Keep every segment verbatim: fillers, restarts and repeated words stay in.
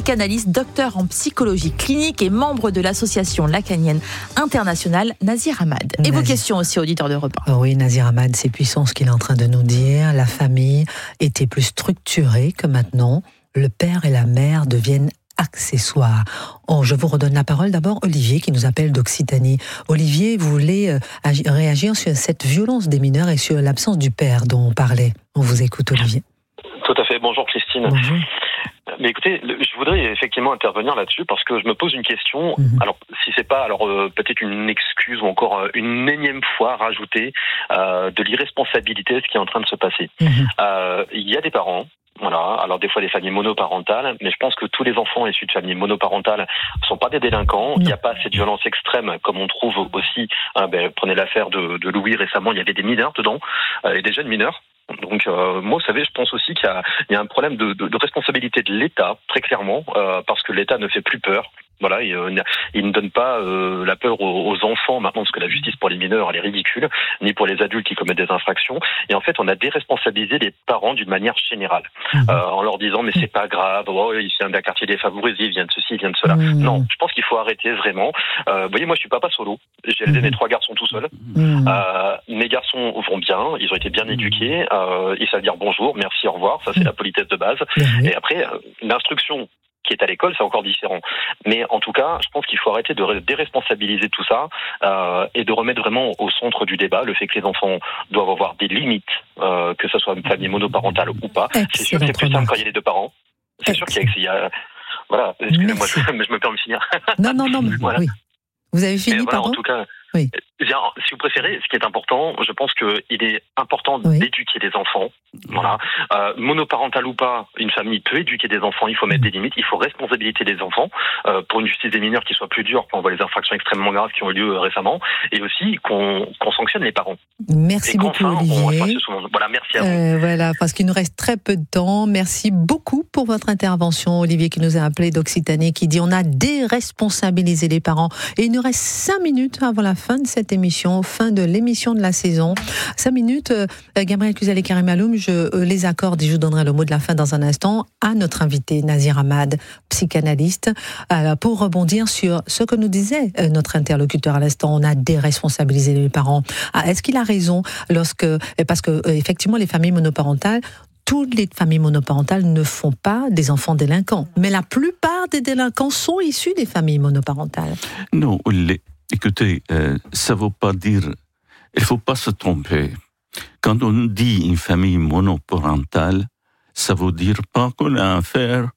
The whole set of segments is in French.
psychanalyste, docteur en psychologie clinique et membre de l'association lacanienne internationale, Nazir Ahmad. Et vos questions aussi, auditeurs d'Europe un. Oui, Nazir Ahmad, c'est puissant ce qu'il est en train de nous dire. La famille était plus structurée que maintenant. Le père et la mère deviennent accessoires. Oh, je vous redonne la parole d'abord, Olivier, qui nous appelle d'Occitanie. Olivier, vous voulez euh, agi- réagir sur cette violence des mineurs et sur l'absence du père dont on parlait. On vous écoute, Olivier. Tout à fait. Bonjour Christine. Bonjour. Mais écoutez, le- je voudrais effectivement intervenir là-dessus parce que je me pose une question. Mhm. Alors, si c'est pas alors euh, peut-être une excuse ou encore euh, une énième fois rajoutée euh, de l'irresponsabilité, ce qui est en train de se passer. Mhm. Euh, Il y a des parents. Voilà. Alors des fois des familles monoparentales, mais je pense que tous les enfants issus de familles monoparentales sont pas des délinquants. Il n'y a pas cette violence extrême comme on trouve aussi. Hein, ben, prenez l'affaire de, de Louis récemment, il y avait des mineurs dedans euh, et des jeunes mineurs. Donc euh, moi, vous savez, je pense aussi qu'il y a, il y a un problème de, de, de responsabilité de l'État, très clairement, euh, parce que l'État ne fait plus peur. Voilà, il, euh, il ne donne pas euh, la peur aux, aux enfants maintenant, parce que la justice pour les mineurs, elle est ridicule, ni pour les adultes qui commettent des infractions. Et en fait, on a déresponsabilisé les parents d'une manière générale, mmh. euh, en leur disant mais c'est pas grave, oh, il vient d'un quartier défavorisé, il vient de ceci, il vient de cela. Mmh. Non, je pense qu'il faut arrêter vraiment. Euh, vous voyez, moi, je suis papa solo. J'ai élevé mmh. mes trois garçons tout seul. Mmh. Euh, mes garçons vont bien, ils ont été bien éduqués. Euh, ils savent dire bonjour, merci, au revoir. Ça, c'est la politesse de base. Mmh. Et après, euh, l'instruction qui est à l'école, c'est encore différent. Mais en tout cas, je pense qu'il faut arrêter de déresponsabiliser tout ça euh, et de remettre vraiment au centre du débat le fait que les enfants doivent avoir des limites, euh, que ce soit une famille monoparentale ou pas. Excellent. C'est sûr que c'est plus simple quand il y a les deux parents. C'est Excellent. sûr qu'il y a... Il y a voilà, excusez-moi, je, je me permets de finir. Non, non, non, mais voilà. Oui. Vous avez fini, voilà, pardon ? En tout cas, oui. bien, si vous préférez, ce qui est important, je pense qu'il est important oui. d'éduquer des enfants. Voilà, euh, monoparental ou pas, une famille peut éduquer des enfants. Il faut mettre des limites, il faut responsabiliser des enfants euh, pour une justice des mineurs qui soit plus dure quand on voit les infractions extrêmement graves qui ont eu lieu euh, récemment, et aussi qu'on, qu'on sanctionne les parents. Merci et beaucoup, Olivier. On, voilà, merci à vous. Euh, voilà, parce qu'il nous reste très peu de temps. Merci beaucoup pour votre intervention, Olivier, qui nous a appelé d'Occitanie, qui dit on a déresponsabilisé les parents. Et il nous reste cinq minutes avant la fin de cette émission, fin de l'émission de la saison. Cinq minutes, euh, Gabriel Cluzel et Karim Aloum, je euh, les accorde et je vous donnerai le mot de la fin dans un instant à notre invité Nazir Ahmad, psychanalyste, euh, pour rebondir sur ce que nous disait euh, notre interlocuteur à l'instant. On a déresponsabilisé les parents. Ah, est-ce qu'il a raison lorsque, parce que euh, effectivement les familles monoparentales, toutes les familles monoparentales ne font pas des enfants délinquants, mais la plupart des délinquants sont issus des familles monoparentales. Non, les, écoutez, euh, ça ne veut pas dire, il ne faut pas se tromper. Quand on dit une famille monoparentale, ça ne veut dire pas qu'on a affaire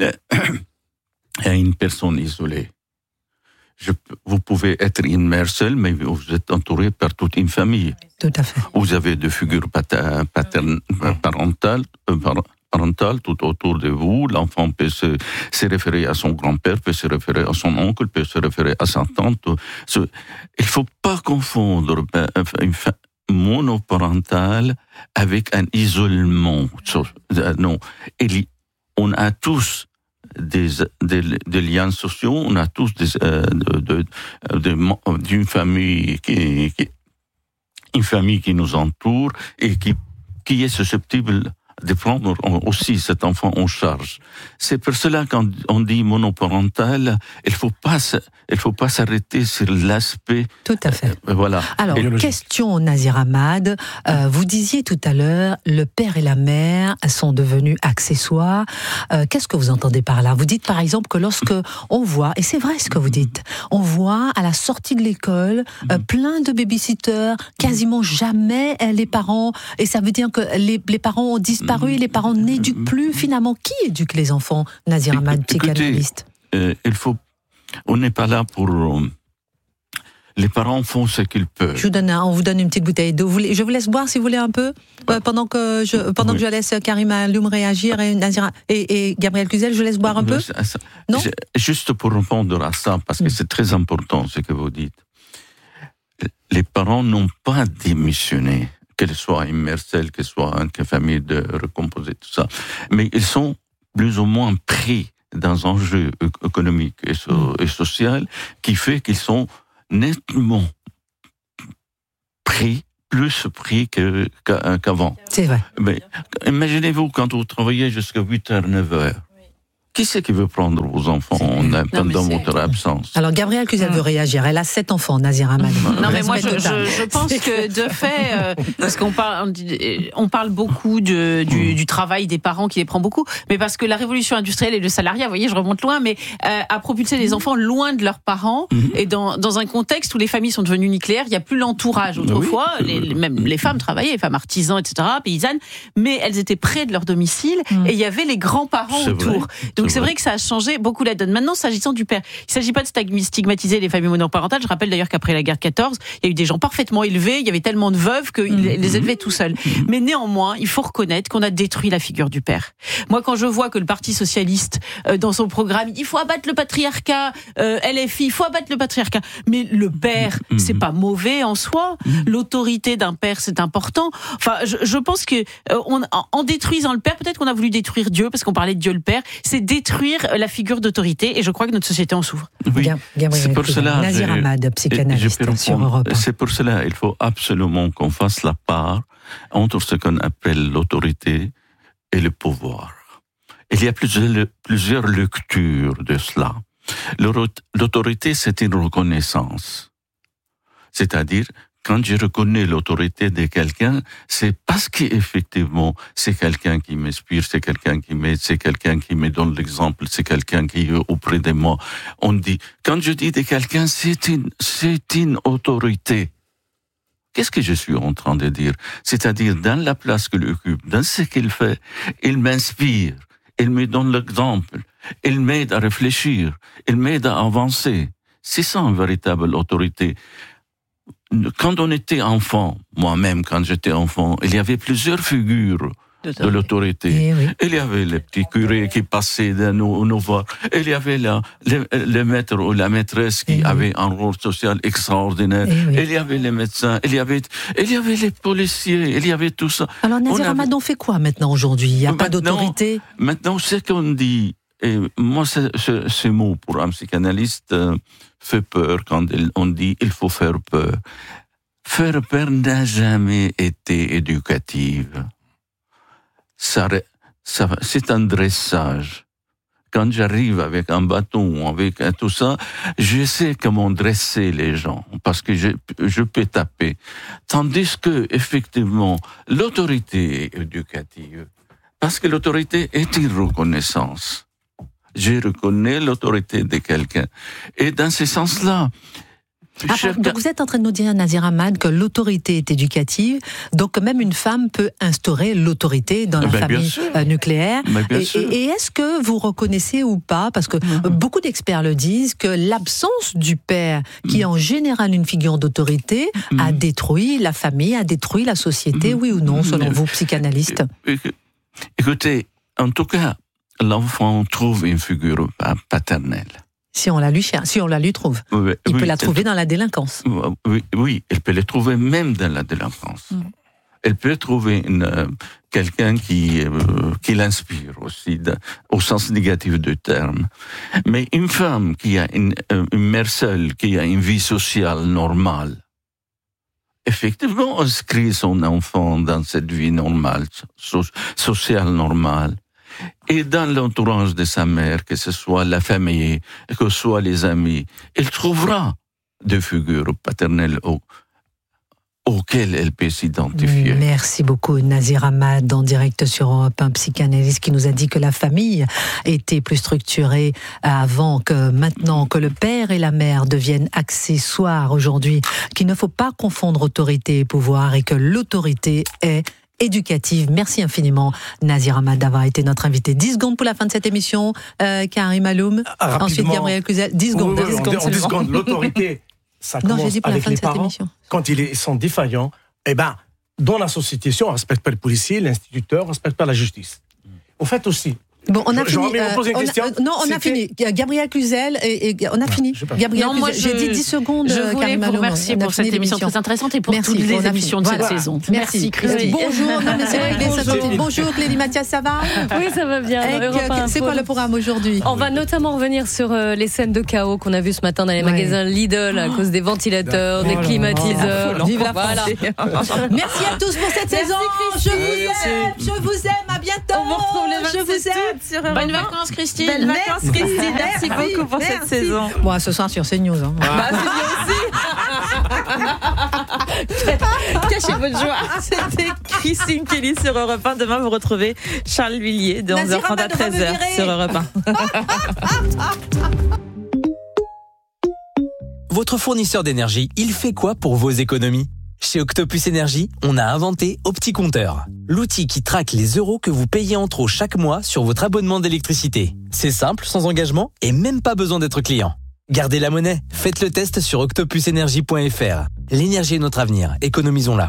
à une personne isolée. Je, vous pouvez être une mère seule, mais vous êtes entouré par toute une famille. Tout à fait. Vous avez des figures pater, pater, parentales, parentales tout autour de vous. L'enfant peut se, se référer à son grand-père, peut se référer à son oncle, peut se référer à sa tante. Il ne faut pas confondre une famille monoparentale avec un isolement. Non, on a tous Des, des, des liens sociaux, on a tous des, euh, de, de, de, d'une famille qui, qui, une famille qui nous entoure et qui, qui est susceptible de prendre aussi cet enfant en charge. C'est pour cela quand on dit monoparental, il faut pas, il faut pas s'arrêter sur l'aspect. Tout à fait. Euh, voilà. Alors, question Nazir Ahmad. Euh, vous disiez tout à l'heure, le père et la mère sont devenus accessoires. Euh, qu'est-ce que vous entendez par là ? Vous dites par exemple que lorsque on voit, et c'est vrai ce que vous dites, on voit à la sortie de l'école euh, plein de babysitters, quasiment jamais euh, les parents, et ça veut dire que les, les parents ont disparu. Et les parents n'éduquent plus. Finalement, qui éduque les enfants, Nazir Ahmad, psychanalyste ? euh, il faut. On n'est pas là pour. Euh, les parents font ce qu'ils peuvent. Je vous donne, un, on vous donne une petite bouteille d'eau. Je vous laisse boire si vous voulez un peu, euh, pendant que je, pendant oui. que je laisse Karim Aloum réagir et, Nazir, et, et Gabriel Cluzel, je laisse boire un peu. Ça, ça, non. Juste pour répondre à ça, parce que c'est très important ce que vous dites. Les parents n'ont pas démissionné. Qu'elle soit une mère seule, qu'elle soit une famille de recomposer, tout ça. Mais ils sont plus ou moins pris dans un jeu économique et, so- et social qui fait qu'ils sont nettement pris, plus pris que, qu'avant. C'est vrai. Mais imaginez-vous quand vous travaillez jusqu'à huit heures, neuf heures. Qui c'est qui veut prendre vos enfants non, pendant votre absence? Alors, Gabrielle Cluzel mmh. veut réagir. Elle a sept enfants, Nazir Hamad. Non, mais moi, je, je, je pense que de fait, euh, parce qu'on parle, on parle beaucoup de, du, du travail des parents qui les prend beaucoup, mais parce que la révolution industrielle et le salariat, vous voyez, je remonte loin, mais euh, a propulsé les enfants loin de leurs parents mmh. et dans, dans un contexte où les familles sont devenues nucléaires, il n'y a plus l'entourage. Autrefois, oui. les, les, même les femmes travaillaient, les femmes artisans, et cetera, paysannes, mais elles étaient près de leur domicile mmh. et il y avait les grands-parents c'est autour. Vrai. Donc c'est, c'est vrai. vrai que ça a changé beaucoup la donne. Maintenant, s'agissant du père, il ne s'agit pas de stigmatiser les familles monoparentales. Je rappelle d'ailleurs qu'après la guerre de quatorze, il y a eu des gens parfaitement élevés, il y avait tellement de veuves qu'ils mmh. les élevaient tout seuls. Mmh. Mais néanmoins, il faut reconnaître qu'on a détruit la figure du père. Moi, quand je vois que le Parti socialiste, euh, dans son programme, il faut abattre le patriarcat, euh, L F I, il faut abattre le patriarcat. Mais le père, mmh. c'est pas mauvais en soi. Mmh. L'autorité d'un père, c'est important. Enfin, je, je pense que euh, on, en détruisant le père, peut-être qu'on a voulu détruire Dieu, parce qu'on parlait de Dieu le Père, c'est détruire la figure d'autorité, et je crois que notre société en souffre. Oui, c'est pour cela. Nazir Hamad, psychanalyste sur Europe. C'est pour cela il faut absolument qu'on fasse la part entre ce qu'on appelle l'autorité et le pouvoir. Il y a plusieurs, plusieurs lectures de cela. L'autorité, c'est une reconnaissance. C'est-à-dire, quand je reconnais l'autorité de quelqu'un, c'est parce qu'effectivement, c'est quelqu'un qui m'inspire, c'est quelqu'un qui m'aide, c'est quelqu'un qui me donne l'exemple, c'est quelqu'un qui est auprès de moi. On dit, quand je dis de quelqu'un, c'est une, c'est une autorité. Qu'est-ce que je suis en train de dire? C'est-à-dire, dans la place qu'il occupe, dans ce qu'il fait, il m'inspire, il me donne l'exemple, il m'aide à réfléchir, il m'aide à avancer. C'est ça une véritable autorité. Quand on était enfant, moi-même quand j'étais enfant, il y avait plusieurs figures de l'autorité. Eh oui. Il y avait les petits curés qui passaient de nous, nous voir. Il y avait la, le, le maître ou la maîtresse qui eh avait oui. un rôle social extraordinaire. Eh oui. Il y avait les médecins, il y avait, il y avait les policiers, il y avait tout ça. Alors Nazir Hamad, on fait quoi maintenant aujourd'hui? Il n'y a maintenant, pas d'autorité? Maintenant, ce qu'on dit, et moi, ce, ce, ce mot pour un psychanalyste euh, fait peur quand on dit il faut faire peur. Faire peur n'a jamais été éducative. Ça, ça, c'est un dressage. Quand j'arrive avec un bâton, avec tout ça, je sais comment dresser les gens, parce que je, je peux taper. Tandis que, effectivement, l'autorité est éducative, parce que l'autorité est une reconnaissance. Je reconnais l'autorité de quelqu'un. Et dans ce sens-là... Ah, je... Donc vous êtes en train de nous dire, Nazir Hamad, que l'autorité est éducative, donc même une femme peut instaurer l'autorité dans la ben, famille euh, nucléaire. Et, et, et est-ce que vous reconnaissez ou pas, parce que mmh. beaucoup d'experts le disent, que l'absence du père, qui mmh. est en général une figure d'autorité, mmh. a détruit la famille, a détruit la société, mmh. oui ou non, selon mmh. vous, psychanalyste? Écoutez, en tout cas, l'enfant trouve une figure paternelle. Si on la lui cherche, si on la lui trouve. Oui, il oui, peut la trouver dans la délinquance. Oui, oui, elle peut la trouver même dans la délinquance. Mm. Elle peut trouver une, euh, quelqu'un qui, euh, qui l'inspire aussi, de, au sens négatif du terme. Mais une femme qui a une, une mère seule, qui a une vie sociale normale, effectivement, inscrit son enfant dans cette vie normale, so, sociale normale. Et dans l'entourage de sa mère, que ce soit la famille, que ce soit les amis, elle trouvera des figures paternelles au, auxquelles elle peut s'identifier. Merci beaucoup Nazir Hamad, en direct sur Europe, un psychanalyste qui nous a dit que la famille était plus structurée avant que maintenant, que le père et la mère deviennent accessoires aujourd'hui, qu'il ne faut pas confondre autorité et pouvoir et que l'autorité est éducative. Merci infiniment Nazir Hamad d'avoir été notre invité. dix secondes pour la fin de cette émission. Euh, Karim Aloum, ah, ensuite Gabrielle Cluzel. dix secondes. Oui, oui, dix secondes, en dix secondes, l'autorité, ça non, commence avec les parents. Émission. Quand ils sont défaillants, eh ben, dans la société, si on ne respecte pas le policier, l'instituteur, on ne respecte pas la justice. Au fait aussi, Bon, on a je, fini. Euh, on a, non, on a fini. Gabrielle Cluzel, et, et on a non, fini. Gabrielle non, moi, Cluzel, j'ai dit dix secondes. Je voulais vous remercier pour cette émission très intéressante et pour merci, toutes les émissions de voilà. cette saison. Merci, Christine. Bonjour, non, mais c'est vrai, il est bonjour. Bonjour, Clélie Mathias, ça va? Oui, ça va bien. C'est quoi le programme aujourd'hui? On va notamment revenir sur euh, les scènes de chaos qu'on a vues ce matin dans les ouais. magasins Lidl à cause des ventilateurs, des climatiseurs. Vive la France. Merci à tous pour cette saison. Je vous aime, je vous aime, à bientôt. On vous retrouve les Je vous aime. sur Europe Bonnes un. vacances, Christine. Belles vacances, Christine. Merci, merci beaucoup pour merci. cette saison. Bon, ce soir sur CNews. Hein. Bah, c'est bien aussi. Cachez votre joie. C'était Christine Kelly sur Europe un. Demain, vous retrouvez Charles Villiers de onze heures trente à treize heures sur Europe un. Votre fournisseur d'énergie, il fait quoi pour vos économies ? Chez Octopus Énergie, on a inventé OptiCompteur, l'outil qui traque les euros que vous payez en trop chaque mois sur votre abonnement d'électricité. C'est simple, sans engagement et même pas besoin d'être client. Gardez la monnaie, faites le test sur octopus énergie point f r. L'énergie est notre avenir, économisons-la.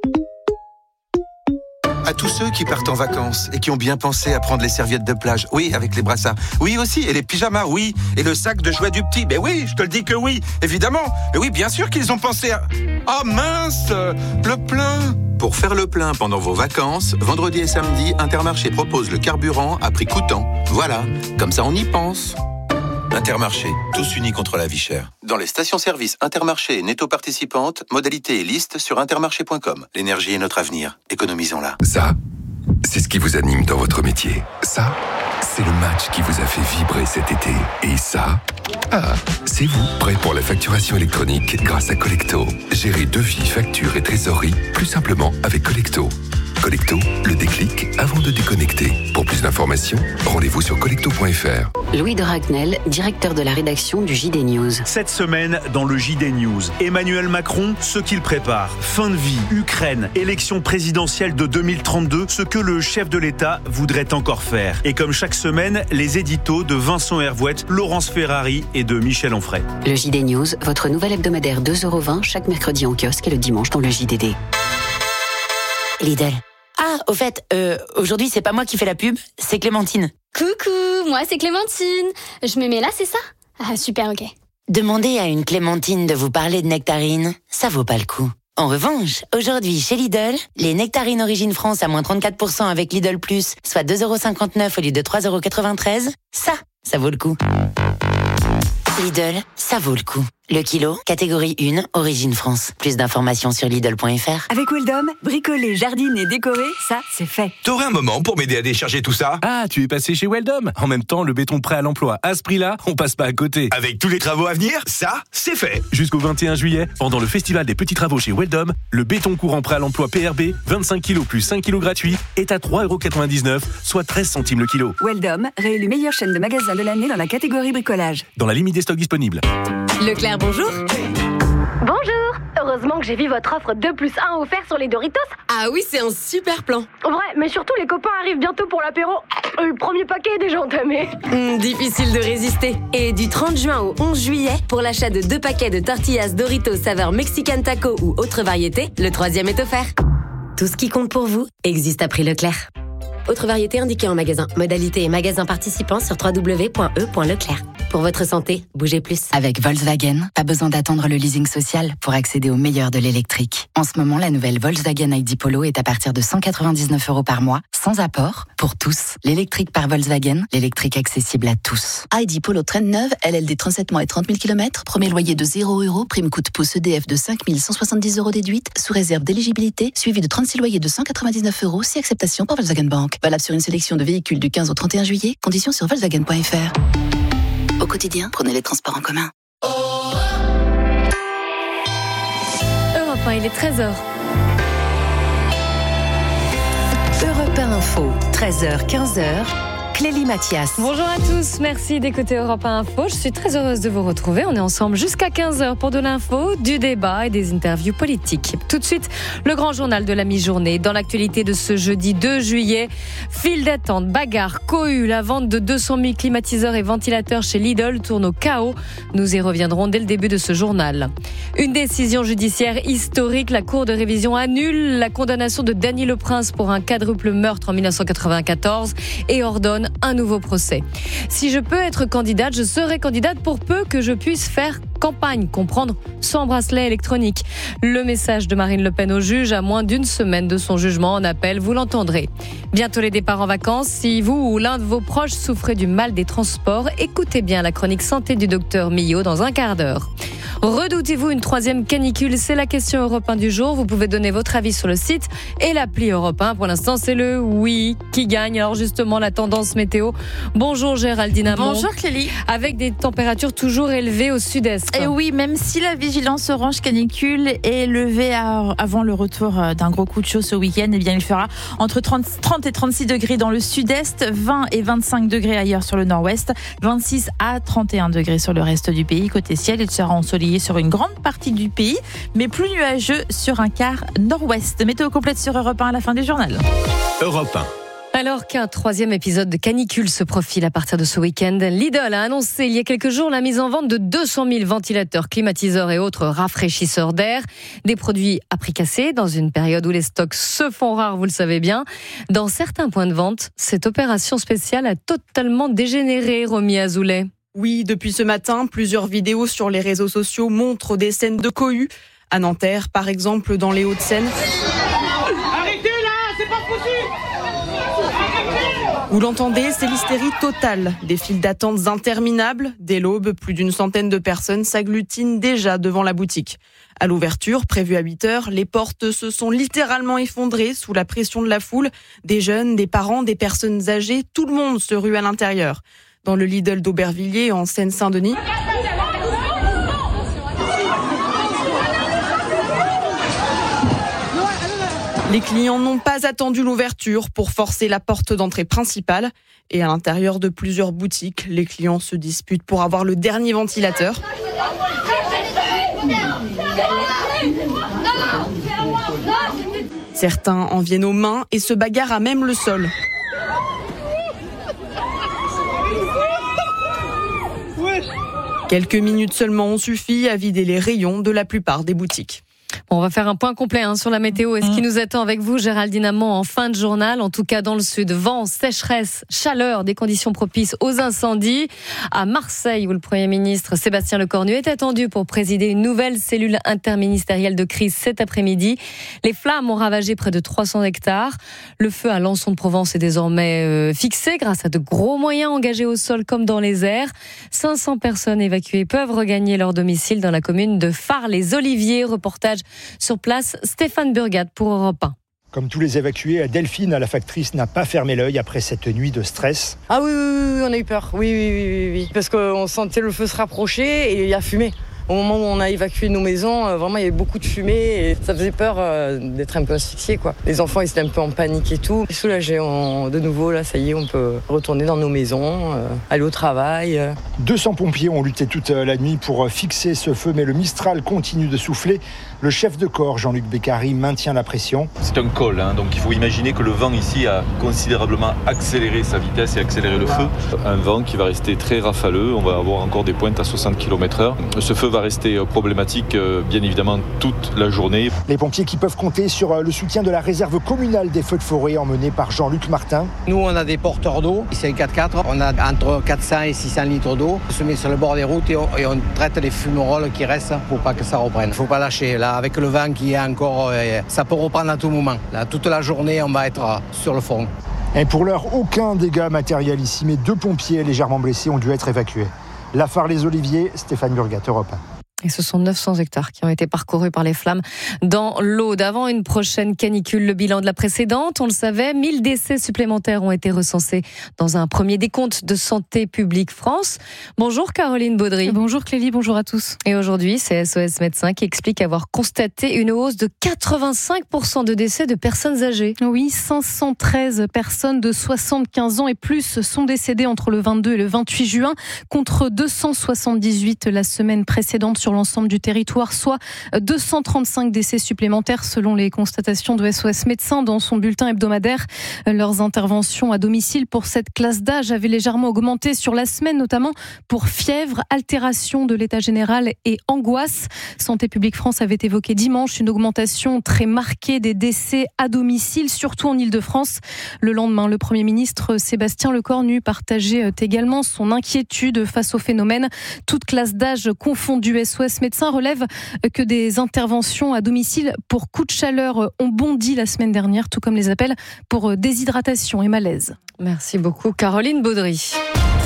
À tous ceux qui partent en vacances et qui ont bien pensé à prendre les serviettes de plage, oui, avec les brassards, oui aussi, et les pyjamas, oui, et le sac de jouets du petit, ben oui, je te le dis que oui, évidemment, et oui, bien sûr qu'ils ont pensé à... Oh mince, le plein. Pour faire le plein pendant vos vacances, vendredi et samedi, Intermarché propose le carburant à prix coûtant. Voilà, comme ça on y pense. Intermarché, tous unis contre la vie chère. Dans les stations-service Intermarché et Netto participantes, modalités et listes sur intermarché point com. L'énergie est notre avenir, économisons-la. Ça, c'est ce qui vous anime dans votre métier. Ça, c'est le match qui vous a fait vibrer cet été. Et ça, ah, c'est vous, prêt pour la facturation électronique grâce à Collecto. Gérez devis, factures et trésorerie plus simplement avec Collecto. Collecto, le déclic avant de déconnecter. Pour plus d'informations, rendez-vous sur collecto point f r. Louis de Ragnel, directeur de la rédaction du J D News. Cette semaine, dans le J D News, Emmanuel Macron, ce qu'il prépare. Fin de vie, Ukraine, élection présidentielle de deux mille trente-deux, ce que le chef de l'État voudrait encore faire. Et comme chaque semaine, les éditos de Vincent Hervouette, Laurence Ferrari et de Michel Onfray. Le J D News, votre nouvel hebdomadaire deux euros vingt chaque mercredi en kiosque et le dimanche dans le J D D. Lidl. Ah, au fait, euh, aujourd'hui, c'est pas moi qui fais la pub, c'est Clémentine. Coucou, moi c'est Clémentine. Je me mets là, c'est ça ? Ah, super, ok. Demandez à une Clémentine de vous parler de nectarines, ça vaut pas le coup. En revanche, aujourd'hui, chez Lidl, les nectarines Origine France à moins trente-quatre pour cent avec Lidl Plus, soit deux euros cinquante-neuf au lieu de trois euros quatre-vingt-treize, ça, ça vaut le coup. Lidl, ça vaut le coup. Le kilo, catégorie un, Origine France. Plus d'informations sur Lidl point f r. Avec Weldom, bricoler, jardiner, décorer, ça, c'est fait. T'aurais un moment pour m'aider à décharger tout ça ? Ah, tu es passé chez Weldom. En même temps, le béton prêt à l'emploi, à ce prix-là, on passe pas à côté. Avec tous les travaux à venir, ça, c'est fait. Jusqu'au vingt et un juillet, pendant le festival des petits travaux chez Weldom, le béton courant prêt à l'emploi P R B, vingt-cinq kilos plus cinq kilos gratuits, est à trois euros quatre-vingt-dix-neuf, soit treize centimes le kilo. Weldom, réélu meilleure chaîne de magasins de l'année dans la catégorie bricolage. Dans la limite des stocks disponibles. Leclerc, bonjour. Bonjour. Heureusement que j'ai vu votre offre deux plus un offert sur les Doritos. Ah oui, c'est un super plan. Ouais, mais surtout les copains arrivent bientôt pour l'apéro. Le premier paquet est déjà entamé. Mmh, difficile de résister. Et du trente juin au onze juillet, pour l'achat de deux paquets de tortillas Doritos saveur Mexican Taco ou autre variété, le troisième est offert. Tout ce qui compte pour vous existe à prix Leclerc. Autre variété indiquée en magasin. Modalité et magasin participants sur w w w point e point leclerc. Pour votre santé, bougez plus. Avec Volkswagen, pas besoin d'attendre le leasing social pour accéder au meilleur de l'électrique. En ce moment, la nouvelle Volkswagen I D Polo est à partir de cent quatre-vingt-dix-neuf euros par mois, sans apport, pour tous. L'électrique par Volkswagen, l'électrique accessible à tous. I D Polo traîne neuve, L L D trente-sept mois et trente mille kilomètres, premier loyer de zéro euros, prime coût pouce E D F de cinq mille cent soixante-dix euros déduite, sous réserve d'éligibilité, suivi de trente-six loyers de cent quatre-vingt-dix-neuf euros, si acceptation par Volkswagen Bank. Valable sur une sélection de véhicules du quinze au trente et un juillet, conditions sur volkswagen point f r. Au quotidien, prenez les transports en commun. Europe un, il est treize heures. Europe un Info, treize heures quinze heures. Clélie Mathias. Bonjour à tous, merci d'écouter Europe un Info. Je suis très heureuse de vous retrouver. On est ensemble jusqu'à quinze heures pour de l'info, du débat et des interviews politiques. Tout de suite, le grand journal de la mi-journée. Dans l'actualité de ce jeudi deux juillet, file d'attente, bagarre, cohue, la vente de deux cent mille climatiseurs et ventilateurs chez Lidl tourne au chaos. Nous y reviendrons dès le début de ce journal. Une décision judiciaire historique. La Cour de révision annule la condamnation de Danny Leprince pour un quadruple meurtre en dix-neuf cent quatre-vingt-quatorze et ordonne un nouveau procès. Si je peux être candidate, je serai candidate pour peu que je puisse faire campagne, comprendre sans bracelet électronique. Le message de Marine Le Pen au juge à moins d'une semaine de son jugement en appel, vous l'entendrez. Bientôt les départs en vacances. Si vous ou l'un de vos proches souffrez du mal des transports, écoutez bien la chronique santé du docteur Millot dans un quart d'heure. Redoutez-vous une troisième canicule? C'est la question Europe un du jour. Vous pouvez donner votre avis sur le site et l'appli Europe un. Pour l'instant, c'est le oui qui gagne. Alors justement, la tendance météo. Bonjour Géraldine Amont. Bonjour Clélie. Avec des températures toujours élevées au sud-est. Et oui, même si la vigilance orange canicule est levée à, avant le retour d'un gros coup de chaud ce week-end, eh bien il fera entre trente, trente et trente-six degrés dans le sud-est, vingt et vingt-cinq degrés ailleurs sur le nord-ouest, vingt-six à trente et un degrés sur le reste du pays. Côté ciel, il sera ensoleillé sur une grande partie du pays, mais plus nuageux sur un quart nord-ouest. Météo complète sur Europe un à la fin du journal. Europe un. Alors qu'un troisième épisode de canicule se profile à partir de ce week-end, Lidl a annoncé il y a quelques jours la mise en vente de deux cent mille ventilateurs, climatiseurs et autres rafraîchisseurs d'air. Des produits à prix cassé dans une période où les stocks se font rares, vous le savez bien. Dans certains points de vente, cette opération spéciale a totalement dégénéré, Romy Azoulay. Oui, depuis ce matin, plusieurs vidéos sur les réseaux sociaux montrent des scènes de cohue. À Nanterre, par exemple, dans les Hauts-de-Seine. Arrêtez là, c'est pas possible. Vous l'entendez, c'est l'hystérie totale. Des files d'attente interminables. Dès l'aube, plus d'une centaine de personnes s'agglutinent déjà devant la boutique. À l'ouverture, prévue à huit heures, les portes se sont littéralement effondrées sous la pression de la foule. Des jeunes, des parents, des personnes âgées, tout le monde se rue à l'intérieur. Dans le Lidl d'Aubervilliers, en Seine-Saint-Denis, les clients n'ont pas attendu l'ouverture pour forcer la porte d'entrée principale. Et à l'intérieur de plusieurs boutiques, les clients se disputent pour avoir le dernier ventilateur. Certains en viennent aux mains et se bagarrent à même le sol. Quelques minutes seulement ont suffi à vider les rayons de la plupart des boutiques. Bon, on va faire un point complet hein, sur la météo et ce qui nous attend avec vous, Géraldine Amont, en fin de journal. En tout cas, dans le sud, vent, sécheresse, chaleur, des conditions propices aux incendies. À Marseille, où le Premier ministre Sébastien Lecornu est attendu pour présider une nouvelle cellule interministérielle de crise cet après-midi. Les flammes ont ravagé près de trois cents hectares. Le feu à Lançon de Provence est désormais euh, fixé grâce à de gros moyens engagés au sol comme dans les airs. cinq cents personnes évacuées peuvent regagner leur domicile dans la commune de Phare-les-Oliviers. Reportage sur place, Stéphane Burgat pour Europe un. Comme tous les évacués, Delphine, la factrice, n'a pas fermé l'œil après cette nuit de stress. Ah oui, oui, oui, on a eu peur. Oui, oui, oui, oui, oui. Parce qu'on sentait le feu se rapprocher et il y a fumé. Au moment où on a évacué nos maisons, vraiment il y avait beaucoup de fumée et ça faisait peur d'être un peu asphyxié, quoi. Les enfants ils étaient un peu en panique et tout. Soulagés, on, de nouveau là, ça y est, on peut retourner dans nos maisons, euh, aller au travail. deux cents pompiers ont lutté toute la nuit pour fixer ce feu, mais le Mistral continue de souffler. Le chef de corps, Jean-Luc Beccari, maintient la pression. C'est un col, hein, donc il faut imaginer que le vent ici a considérablement accéléré sa vitesse et accéléré le feu. Un vent qui va rester très rafaleux, on va avoir encore des pointes à soixante kilomètres heure. Ce feu va rester problématique, bien évidemment, toute la journée. Les pompiers qui peuvent compter sur le soutien de la réserve communale des feux de forêt emmenée par Jean-Luc Martin. Nous, on a des porteurs d'eau, c'est un quatre-quatre, on a entre quatre cents et six cents litres d'eau. On se met sur le bord des routes et on, et on traite les fumerolles qui restent pour pas que ça reprenne. Il ne faut pas lâcher. Là, avec le vent qui est encore, ça peut reprendre à tout moment. Là, toute la journée, on va être sur le front. Et pour l'heure, aucun dégât matériel ici, mais deux pompiers légèrement blessés ont dû être évacués. La Phare-les-Oliviers, Stéphane Burgat, Europe un. Et ce sont neuf cents hectares qui ont été parcourus par les flammes dans l'Aude. Avant une prochaine canicule, le bilan de la précédente, on le savait, mille décès supplémentaires ont été recensés dans un premier décompte de Santé publique France. Bonjour Caroline Baudry. Bonjour Clélie, bonjour à tous. Et aujourd'hui, c'est S O S Médecins qui explique avoir constaté une hausse de quatre-vingt-cinq pour cent de décès de personnes âgées. Oui, cinq cent treize personnes de soixante-quinze ans et plus sont décédées entre le vingt-deux et le vingt-huit juin, contre deux cent soixante-dix-huit la semaine précédente sur l'ensemble du territoire, soit deux cent trente-cinq décès supplémentaires selon les constatations de S O S Médecins dans son bulletin hebdomadaire. Leurs interventions à domicile pour cette classe d'âge avaient légèrement augmenté sur la semaine, notamment pour fièvre, altération de l'état général et angoisse. Santé publique France avait évoqué dimanche une augmentation très marquée des décès à domicile, surtout en Île-de-France. Le lendemain, le Premier ministre Sébastien Lecornu partageait également son inquiétude face au phénomène. Toute classe d'âge confondue. S O S Médecins relève que des interventions à domicile pour coups de chaleur ont bondi la semaine dernière, tout comme les appels pour déshydratation et malaise. Merci beaucoup Caroline Baudry.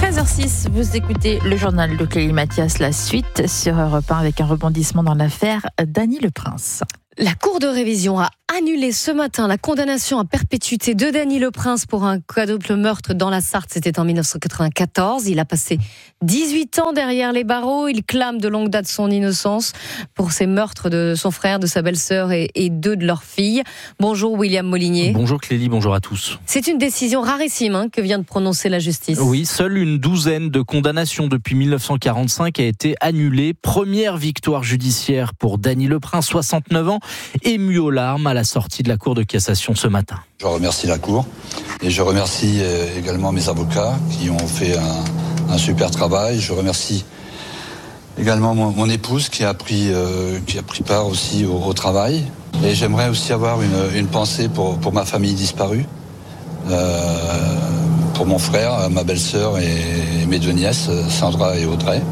treize heures six, vous écoutez le journal de Clélie Mathias, la suite sur Europe un avec un rebondissement dans l'affaire Dany Le Prince. La Cour de révision a annulé ce matin la condamnation à perpétuité de Dany Le Prince pour un quadruple meurtre dans la Sarthe. C'était en dix-neuf cent quatre-vingt-quatorze. Il a passé dix-huit ans derrière les barreaux. Il clame de longue date son innocence pour ces meurtres de son frère, de sa belle-sœur et, et deux de leurs filles. Bonjour William Molinier. Bonjour Clélie, bonjour à tous. C'est une décision rarissime hein, que vient de prononcer la justice. Oui, seule une douzaine de condamnations depuis dix-neuf cent quarante-cinq a été annulée. Première victoire judiciaire pour Dany Le Prince, soixante-neuf ans, ému aux larmes à la sortie de la Cour de cassation ce matin. Je remercie la Cour et je remercie également mes avocats qui ont fait un, un super travail. Je remercie également mon, mon épouse qui a pris, euh, qui a pris part aussi au, au travail. Et j'aimerais aussi avoir une, une pensée pour, pour ma famille disparue, euh, pour mon frère, ma belle-sœur et mes deux nièces, Sandra et Audrey.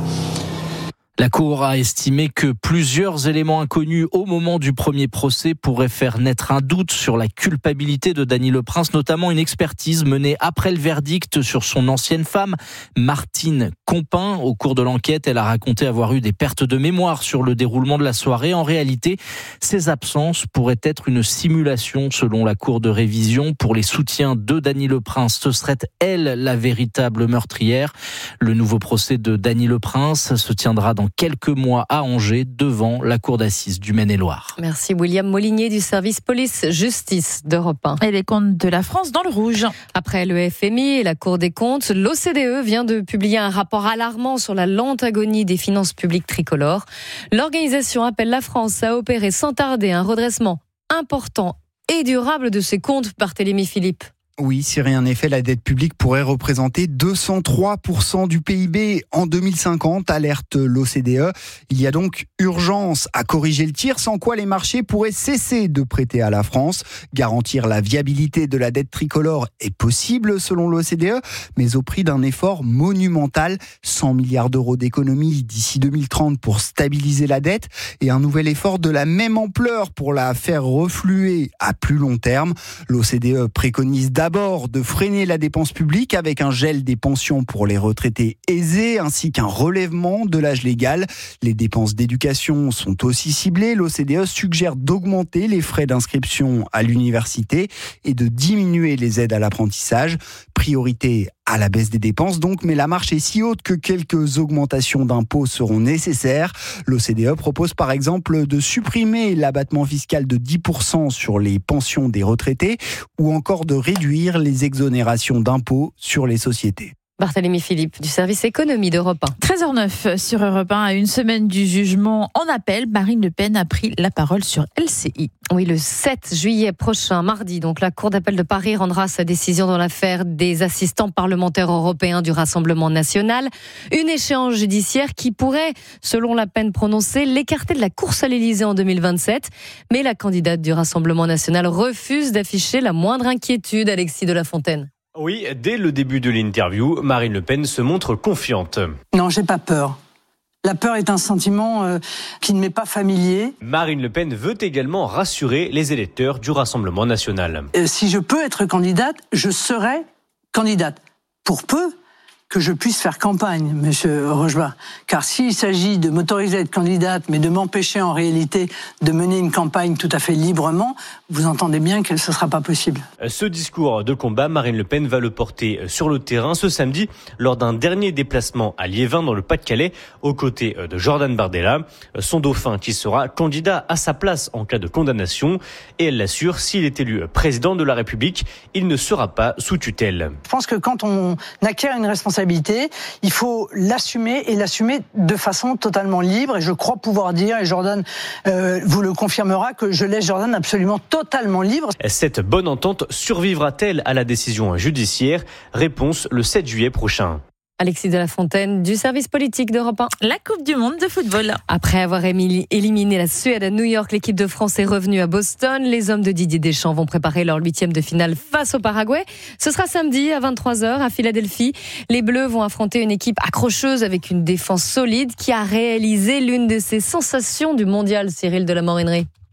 La Cour a estimé que plusieurs éléments inconnus au moment du premier procès pourraient faire naître un doute sur la culpabilité de Dany Le Prince, notamment une expertise menée après le verdict sur son ancienne femme, Martine Compin. Au cours de l'enquête, elle a raconté avoir eu des pertes de mémoire sur le déroulement de la soirée. En réalité, ces absences pourraient être une simulation selon la Cour de révision. Pour les soutiens de Dany Le Prince, ce serait elle la véritable meurtrière. Le nouveau procès de Dany Le Prince se tiendra dans quelques mois à Angers devant la cour d'assises du Maine-et-Loire. Merci William Molinier du service police-justice d'Europe un. Et les comptes de la France dans le rouge. Après le F M I et la Cour des comptes, l'O C D E vient de publier un rapport alarmant sur la lente agonie des finances publiques tricolores. L'organisation appelle la France à opérer sans tarder un redressement important et durable de ses comptes, Barthélémy Philippe. Oui, si rien n'est fait, la dette publique pourrait représenter deux cent trois pour cent du P I B en deux mille cinquante, alerte l'O C D E. Il y a donc urgence à corriger le tir, sans quoi les marchés pourraient cesser de prêter à la France. Garantir la viabilité de la dette tricolore est possible selon l'O C D E, mais au prix d'un effort monumental, cent milliards d'euros d'économies d'ici deux mille trente pour stabiliser la dette et un nouvel effort de la même ampleur pour la faire refluer à plus long terme. L'O C D E préconise d'abord D'abord, de freiner la dépense publique avec un gel des pensions pour les retraités aisés ainsi qu'un relèvement de l'âge légal. Les dépenses d'éducation sont aussi ciblées. L'O C D E suggère d'augmenter les frais d'inscription à l'université et de diminuer les aides à l'apprentissage. Priorité à la baisse des dépenses donc, mais la marche est si haute que quelques augmentations d'impôts seront nécessaires. L'O C D E propose par exemple de supprimer l'abattement fiscal de dix pour cent sur les pensions des retraités ou encore de réduire les exonérations d'impôts sur les sociétés. Barthélémy Philippe du service économie d'Europe un. treize heures neuf sur Europe un, à une semaine du jugement en appel, Marine Le Pen a pris la parole sur L C I. Oui, le sept juillet prochain, mardi, donc la Cour d'appel de Paris rendra sa décision dans l'affaire des assistants parlementaires européens du Rassemblement national. Une échéance judiciaire qui pourrait, selon la peine prononcée, l'écarter de la course à l'Élysée en deux mille vingt-sept. Mais la candidate du Rassemblement national refuse d'afficher la moindre inquiétude, Alexis de la Fontaine. Oui, dès le début de l'interview, Marine Le Pen se montre confiante. Non, j'ai pas peur. La peur est un sentiment euh, qui ne m'est pas familier. Marine Le Pen veut également rassurer les électeurs du Rassemblement national. Euh, si je peux être candidate, je serai candidate. Pour peu que je puisse faire campagne, monsieur Rochebas. Car s'il s'agit de m'autoriser à être candidate, mais de m'empêcher en réalité de mener une campagne tout à fait librement, vous entendez bien que ce ne sera pas possible. Ce discours de combat, Marine Le Pen va le porter sur le terrain ce samedi lors d'un dernier déplacement à Liévin dans le Pas-de-Calais, aux côtés de Jordan Bardella, son dauphin qui sera candidat à sa place en cas de condamnation. Et elle l'assure, s'il est élu président de la République, il ne sera pas sous tutelle. Je pense que quand on acquiert une responsabilité, il faut l'assumer et l'assumer de façon totalement libre. Et je crois pouvoir dire, et Jordan euh, vous le confirmera, que je laisse Jordan absolument totalement libre. Cette bonne entente survivra-t-elle à la décision judiciaire ? Réponse le sept juillet prochain. Alexis de la Fontaine du service politique d'Europe un. La Coupe du Monde de football. Après avoir éliminé la Suède à New York, l'équipe de France est revenue à Boston. Les hommes de Didier Deschamps vont préparer leur huitième de finale face au Paraguay. Ce sera samedi à vingt-trois heures à Philadelphie. Les Bleus vont affronter une équipe accrocheuse avec une défense solide qui a réalisé l'une de ses sensations du mondial, Cyril de la Morinerie.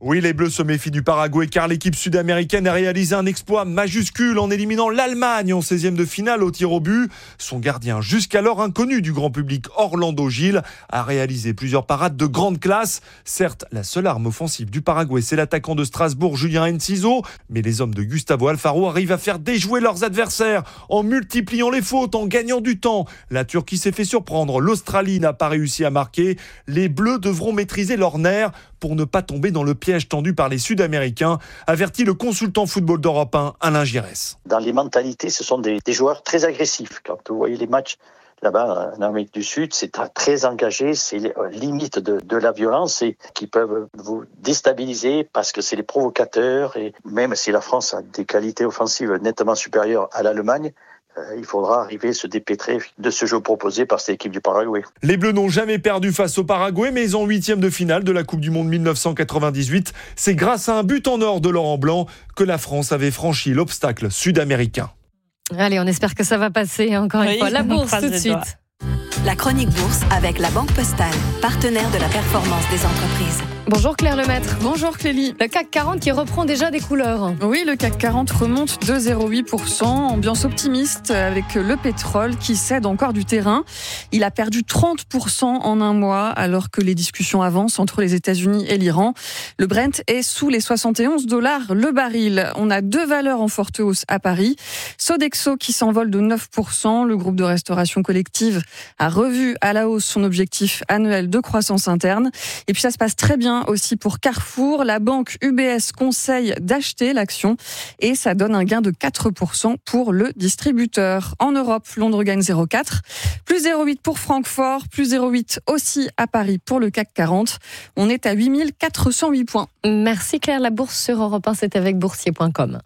Oui, les Bleus se méfient du Paraguay car l'équipe sud-américaine a réalisé un exploit majuscule en éliminant l'Allemagne en seizième de finale au tir au but. Son gardien, jusqu'alors inconnu du grand public, Orlando Gil, a réalisé plusieurs parades de grande classe. Certes, la seule arme offensive du Paraguay, c'est l'attaquant de Strasbourg, Julien Enciso, mais les hommes de Gustavo Alfaro arrivent à faire déjouer leurs adversaires en multipliant les fautes, en gagnant du temps. La Turquie s'est fait surprendre, l'Australie n'a pas réussi à marquer. Les Bleus devront maîtriser leurs nerfs pour ne pas tomber dans le piège tendu par les Sud-Américains, avertit le consultant football d'Europe un, Alain Giresse. Dans les mentalités, ce sont des, des joueurs très agressifs. Quand vous voyez les matchs là-bas en Amérique du Sud, c'est très engagé, c'est limite de, de la violence et qui peuvent vous déstabiliser parce que c'est les provocateurs. Et même si la France a des qualités offensives nettement supérieures à l'Allemagne, il faudra arriver à se dépêtrer de ce jeu proposé par cette équipe du Paraguay. Les Bleus n'ont jamais perdu face au Paraguay, mais en huitième de finale de la Coupe du Monde dix-neuf cent quatre-vingt-dix-huit, c'est grâce à un but en or de Laurent Blanc que la France avait franchi l'obstacle sud-américain. Allez, on espère que ça va passer encore une oui, fois. La bourse tout de suite. La chronique bourse avec la Banque Postale, partenaire de la performance des entreprises. Bonjour Claire Lemaître. Bonjour Clélie. Le C A C quarante qui reprend déjà des couleurs. Oui, le C A C quarante remonte deux virgule zéro huit pour cent. Ambiance optimiste avec le pétrole qui cède encore du terrain. Il a perdu trente pour cent en un mois alors que les discussions avancent entre les États-Unis et l'Iran. Le Brent est sous les soixante et onze dollars le baril. On a deux valeurs en forte hausse à Paris. Sodexo qui s'envole de neuf pour cent. Le groupe de restauration collective a revu à la hausse son objectif annuel de croissance interne. Et puis ça se passe très bien aussi pour Carrefour. La banque U B S conseille d'acheter l'action et ça donne un gain de quatre pour cent pour le distributeur. En Europe, Londres gagne zéro virgule quatre, plus zéro virgule huit pour Francfort, plus zéro virgule huit aussi à Paris pour le C A C quarante. On est à huit mille quatre cent huit points. Merci Claire. La bourse sur Europe un, c'est avec boursier point com.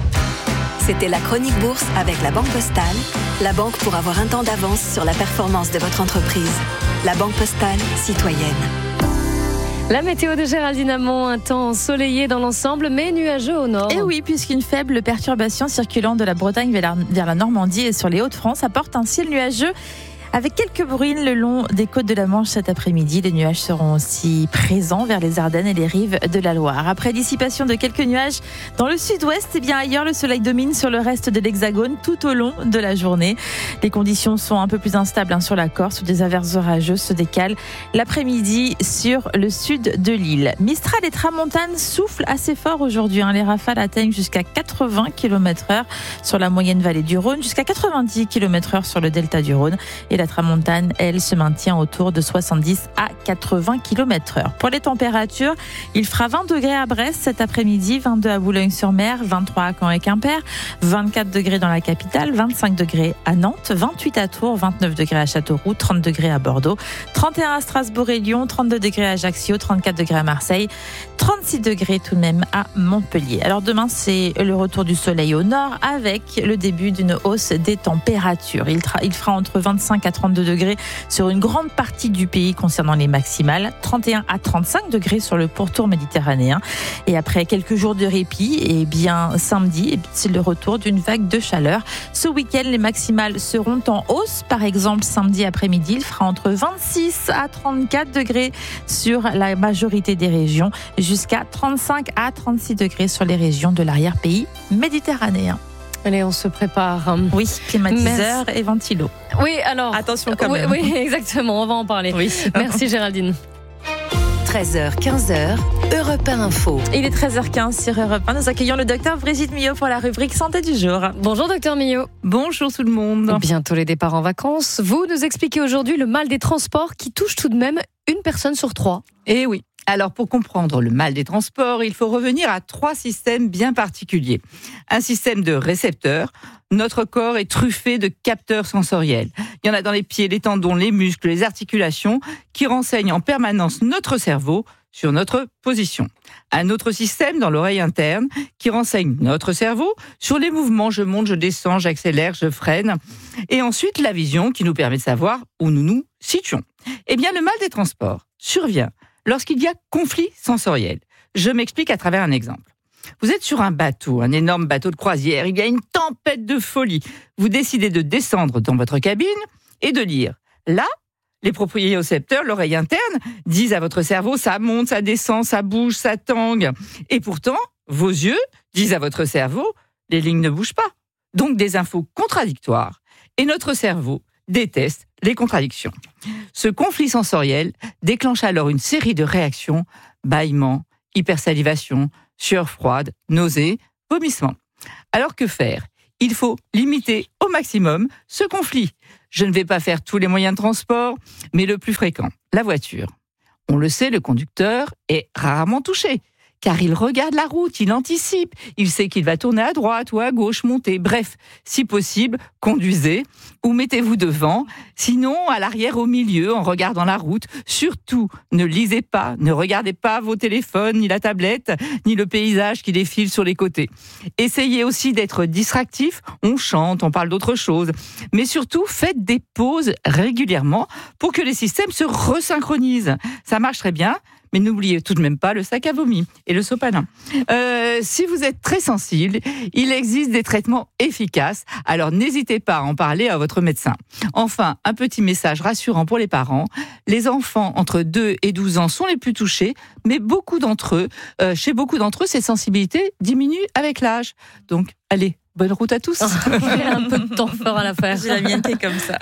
C'était la chronique bourse avec la Banque Postale, la banque pour avoir un temps d'avance sur la performance de votre entreprise. La Banque Postale, citoyenne. La météo de Géraldine Amont, un temps ensoleillé dans l'ensemble, mais nuageux au nord. Et oui, puisqu'une faible perturbation circulant de la Bretagne vers la, vers la Normandie et sur les Hauts-de-France apporte un ciel nuageux avec quelques bruines le long des côtes de la Manche cet après-midi. Les nuages seront aussi présents vers les Ardennes et les rives de la Loire. Après dissipation de quelques nuages dans le sud-ouest, et bien ailleurs, le soleil domine sur le reste de l'Hexagone tout au long de la journée. Les conditions sont un peu plus instables hein, sur la Corse, où des averses orageuses se décalent l'après-midi sur le sud de l'île. Mistral et tramontane soufflent assez fort aujourd'hui. Hein. Les rafales atteignent jusqu'à quatre-vingts kilomètres heure sur la moyenne vallée du Rhône, jusqu'à quatre-vingt-dix kilomètres heure sur le delta du Rhône. Et la tramontane, elle, se maintient autour de soixante-dix à quatre-vingts kilomètres heure. Pour les températures, il fera vingt degrés à Brest cet après-midi, vingt-deux à Boulogne-sur-Mer, vingt-trois à Caen et Quimper, vingt-quatre degrés dans la capitale, vingt-cinq degrés à Nantes, vingt-huit à Tours, vingt-neuf degrés à Châteauroux, trente degrés à Bordeaux, trente et un à Strasbourg et Lyon, trente-deux degrés à Ajaccio, trente-quatre degrés à Marseille, trente-six degrés tout de même à Montpellier. Alors demain, c'est le retour du soleil au nord avec le début d'une hausse des températures. Il, tra- il fera entre vingt-cinq à trente-deux degrés sur une grande partie du pays concernant les maximales, trente et un à trente-cinq degrés sur le pourtour méditerranéen. Et après quelques jours de répit, et bien samedi, c'est le retour d'une vague de chaleur. Ce week-end, les maximales seront en hausse. Par exemple, samedi après-midi, il fera entre vingt-six à trente-quatre degrés sur la majorité des régions, jusqu'à trente-cinq à trente-six degrés sur les régions de l'arrière-pays méditerranéen. Allez, on se prépare. Oui, climatiseur et ventilo. Oui, alors. Attention quand oui, même. Oui, exactement, on va en parler. Oui. Merci Géraldine. treize heures, quinze heures, Europe un Info. Il est treize heures quinze sur Europe un. Nous accueillons le docteur Brigitte Millot pour la rubrique Santé du jour. Bonjour docteur Millot. Bonjour tout le monde. Bientôt les départs en vacances. Vous nous expliquez aujourd'hui le mal des transports qui touche tout de même une personne sur trois. Eh oui. Alors, pour comprendre le mal des transports, il faut revenir à trois systèmes bien particuliers. Un système de récepteurs. Notre corps est truffé de capteurs sensoriels. Il y en a dans les pieds, les tendons, les muscles, les articulations, qui renseignent en permanence notre cerveau sur notre position. Un autre système dans l'oreille interne qui renseigne notre cerveau sur les mouvements, je monte, je descends, j'accélère, je freine. Et ensuite, la vision qui nous permet de savoir où nous nous situons. Eh bien, le mal des transports survient lorsqu'il y a conflit sensoriel. Je m'explique à travers un exemple. Vous êtes sur un bateau, un énorme bateau de croisière, il y a une tempête de folie. Vous décidez de descendre dans votre cabine et de lire. Là, Les propriocepteurs, l'oreille interne, disent à votre cerveau ça monte, ça descend, ça bouge, ça tangue. Et pourtant, vos yeux disent à votre cerveau les lignes ne bougent pas. Donc des infos contradictoires. Et notre cerveau déteste les contradictions. Ce conflit sensoriel déclenche alors une série de réactions, bâillements, hypersalivation, sueur froide, nausées, vomissements. Alors que faire ? Il faut limiter au maximum ce conflit. Je ne vais pas faire tous les moyens de transport, mais le plus fréquent, la voiture. On le sait, le conducteur est rarement touché, car il regarde la route, il anticipe, il sait qu'il va tourner à droite ou à gauche, monter. Bref, si possible, conduisez ou mettez-vous devant, sinon à l'arrière, au milieu, en regardant la route. Surtout, ne lisez pas, ne regardez pas vos téléphones, ni la tablette, ni le paysage qui défile sur les côtés. Essayez aussi d'être distractif, on chante, on parle d'autre chose. Mais surtout, faites des pauses régulièrement pour que les systèmes se resynchronisent. Ça marche très bien. Mais n'oubliez tout de même pas le sac à vomi et le sopalin. Euh, si vous êtes très sensible, il existe des traitements efficaces, alors n'hésitez pas à en parler à votre médecin. Enfin, un petit message rassurant pour les parents. Les enfants entre deux et douze ans sont les plus touchés, mais beaucoup d'entre eux, euh, chez beaucoup d'entre eux, cette sensibilité diminue avec l'âge. Donc, allez, bonne route à tous. J'ai un peu de temps fort à la faire. J'ai la mienne qui est comme ça.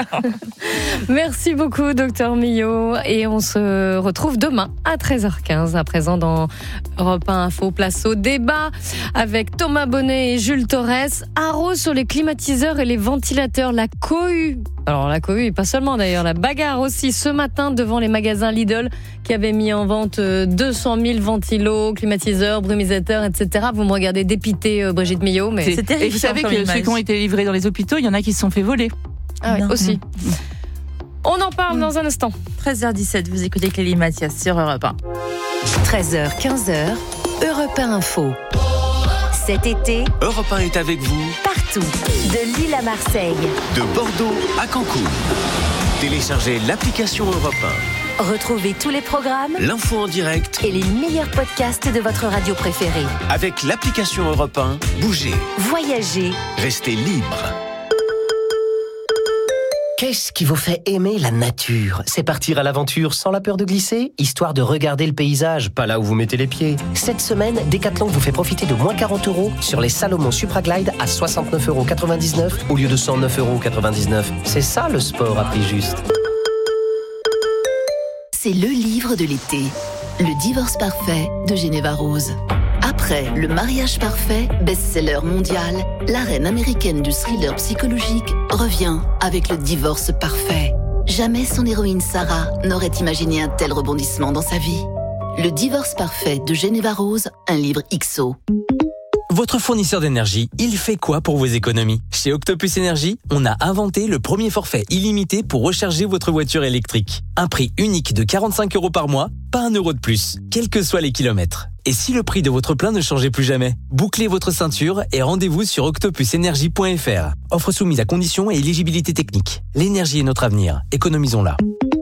Merci beaucoup, docteur Millot. Et on se retrouve demain à treize heures quinze. À présent, dans Europe un Info, place au débat avec Thomas Bonnet et Jules Torres. Haro sur les climatiseurs et les ventilateurs. La cohue. Alors, la cohue, et pas seulement d'ailleurs, la bagarre aussi ce matin devant les magasins Lidl qui avaient mis en vente deux cent mille ventilos, climatiseurs, brumisateurs, et cetera. Vous me regardez dépité, Brigitte Millot, mais c'est terrible. Et vous savez que ceux qui ont été livrés dans les hôpitaux, il y en a qui se sont fait voler. Ah oui, non. aussi. Mmh. On en parle mmh. dans un instant. treize heures dix-sept, vous écoutez Clélie Mathias sur Europe un. treize heures quinze, Europe un Info. Cet été, Europe un est avec vous partout, de Lille à Marseille, de Bordeaux à Cancun. Téléchargez l'application Europe un. Retrouvez tous les programmes, l'info en direct et les meilleurs podcasts de votre radio préférée. Avec l'application Europe un, bougez, voyagez, restez libre. Qu'est-ce qui vous fait aimer la nature ? C'est partir à l'aventure sans la peur de glisser, histoire de regarder le paysage, pas là où vous mettez les pieds. Cette semaine, Decathlon vous fait profiter de moins quarante euros sur les Salomon Supraglide à soixante-neuf euros quatre-vingt-dix-neuf au lieu de cent neuf euros quatre-vingt-dix-neuf. C'est ça le sport à prix juste. C'est le livre de l'été, Le divorce parfait de Geneva Rose. Après Le mariage parfait, best-seller mondial, la reine américaine du thriller psychologique revient avec Le divorce parfait. Jamais son héroïne Sarah n'aurait imaginé un tel rebondissement dans sa vie. Le divorce parfait de Geneva Rose, un livre X O. Votre fournisseur d'énergie, il fait quoi pour vos économies ? Chez Octopus Énergie, on a inventé le premier forfait illimité pour recharger votre voiture électrique. Un prix unique de quarante-cinq euros par mois, pas un euro de plus, quels que soient les kilomètres. Et si le prix de votre plein ne changeait plus jamais ? Bouclez votre ceinture et rendez-vous sur octopus énergie point f r. Offre soumise à conditions et éligibilité technique. L'énergie est notre avenir, économisons-la.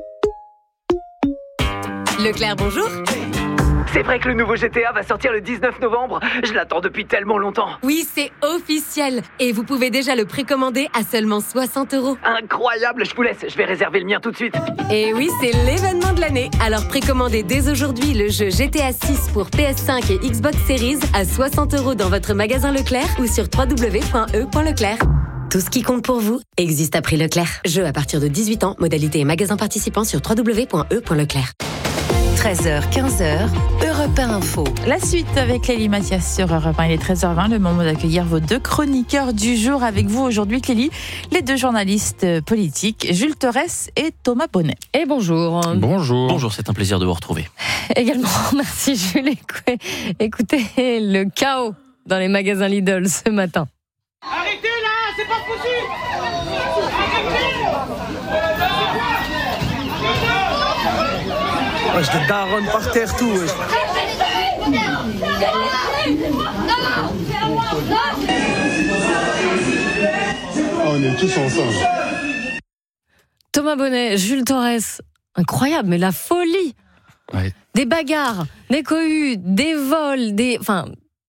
Leclerc, bonjour. C'est vrai que le nouveau G T A va sortir le dix-neuf novembre. Je l'attends depuis tellement longtemps. Oui, c'est officiel. Et vous pouvez déjà le précommander à seulement soixante euros. Incroyable, je vous laisse. Je vais réserver le mien tout de suite. Et oui, c'est l'événement de l'année. Alors précommandez dès aujourd'hui le jeu G T A six pour P S cinq et Xbox Series à soixante euros dans votre magasin Leclerc ou sur w w w point e point leclerc. Tout ce qui compte pour vous existe à prix Leclerc. Jeu à partir de dix-huit ans. Modalité et magasin participant sur w w w point e point leclerc. treize heures quinze, Europe un Info. La suite avec Clélie Mathias sur Europe un. Il est treize heures vingt, le moment d'accueillir vos deux chroniqueurs du jour avec vous aujourd'hui, Clélie, les deux journalistes politiques, Jules Torres et Thomas Bonnet. Et bonjour. Bonjour. Bonjour, c'est un plaisir de vous retrouver. Également, merci Jules. Écoutez le chaos dans les magasins Lidl ce matin. Arrêtez là, c'est pas possible. Wesh, des darons par terre, tout, wesh. On est tous ensemble. Thomas Bonnet, Jules Torres, incroyable, mais la folie. Ouais. Des bagarres, des cohues, des vols, des... Enfin,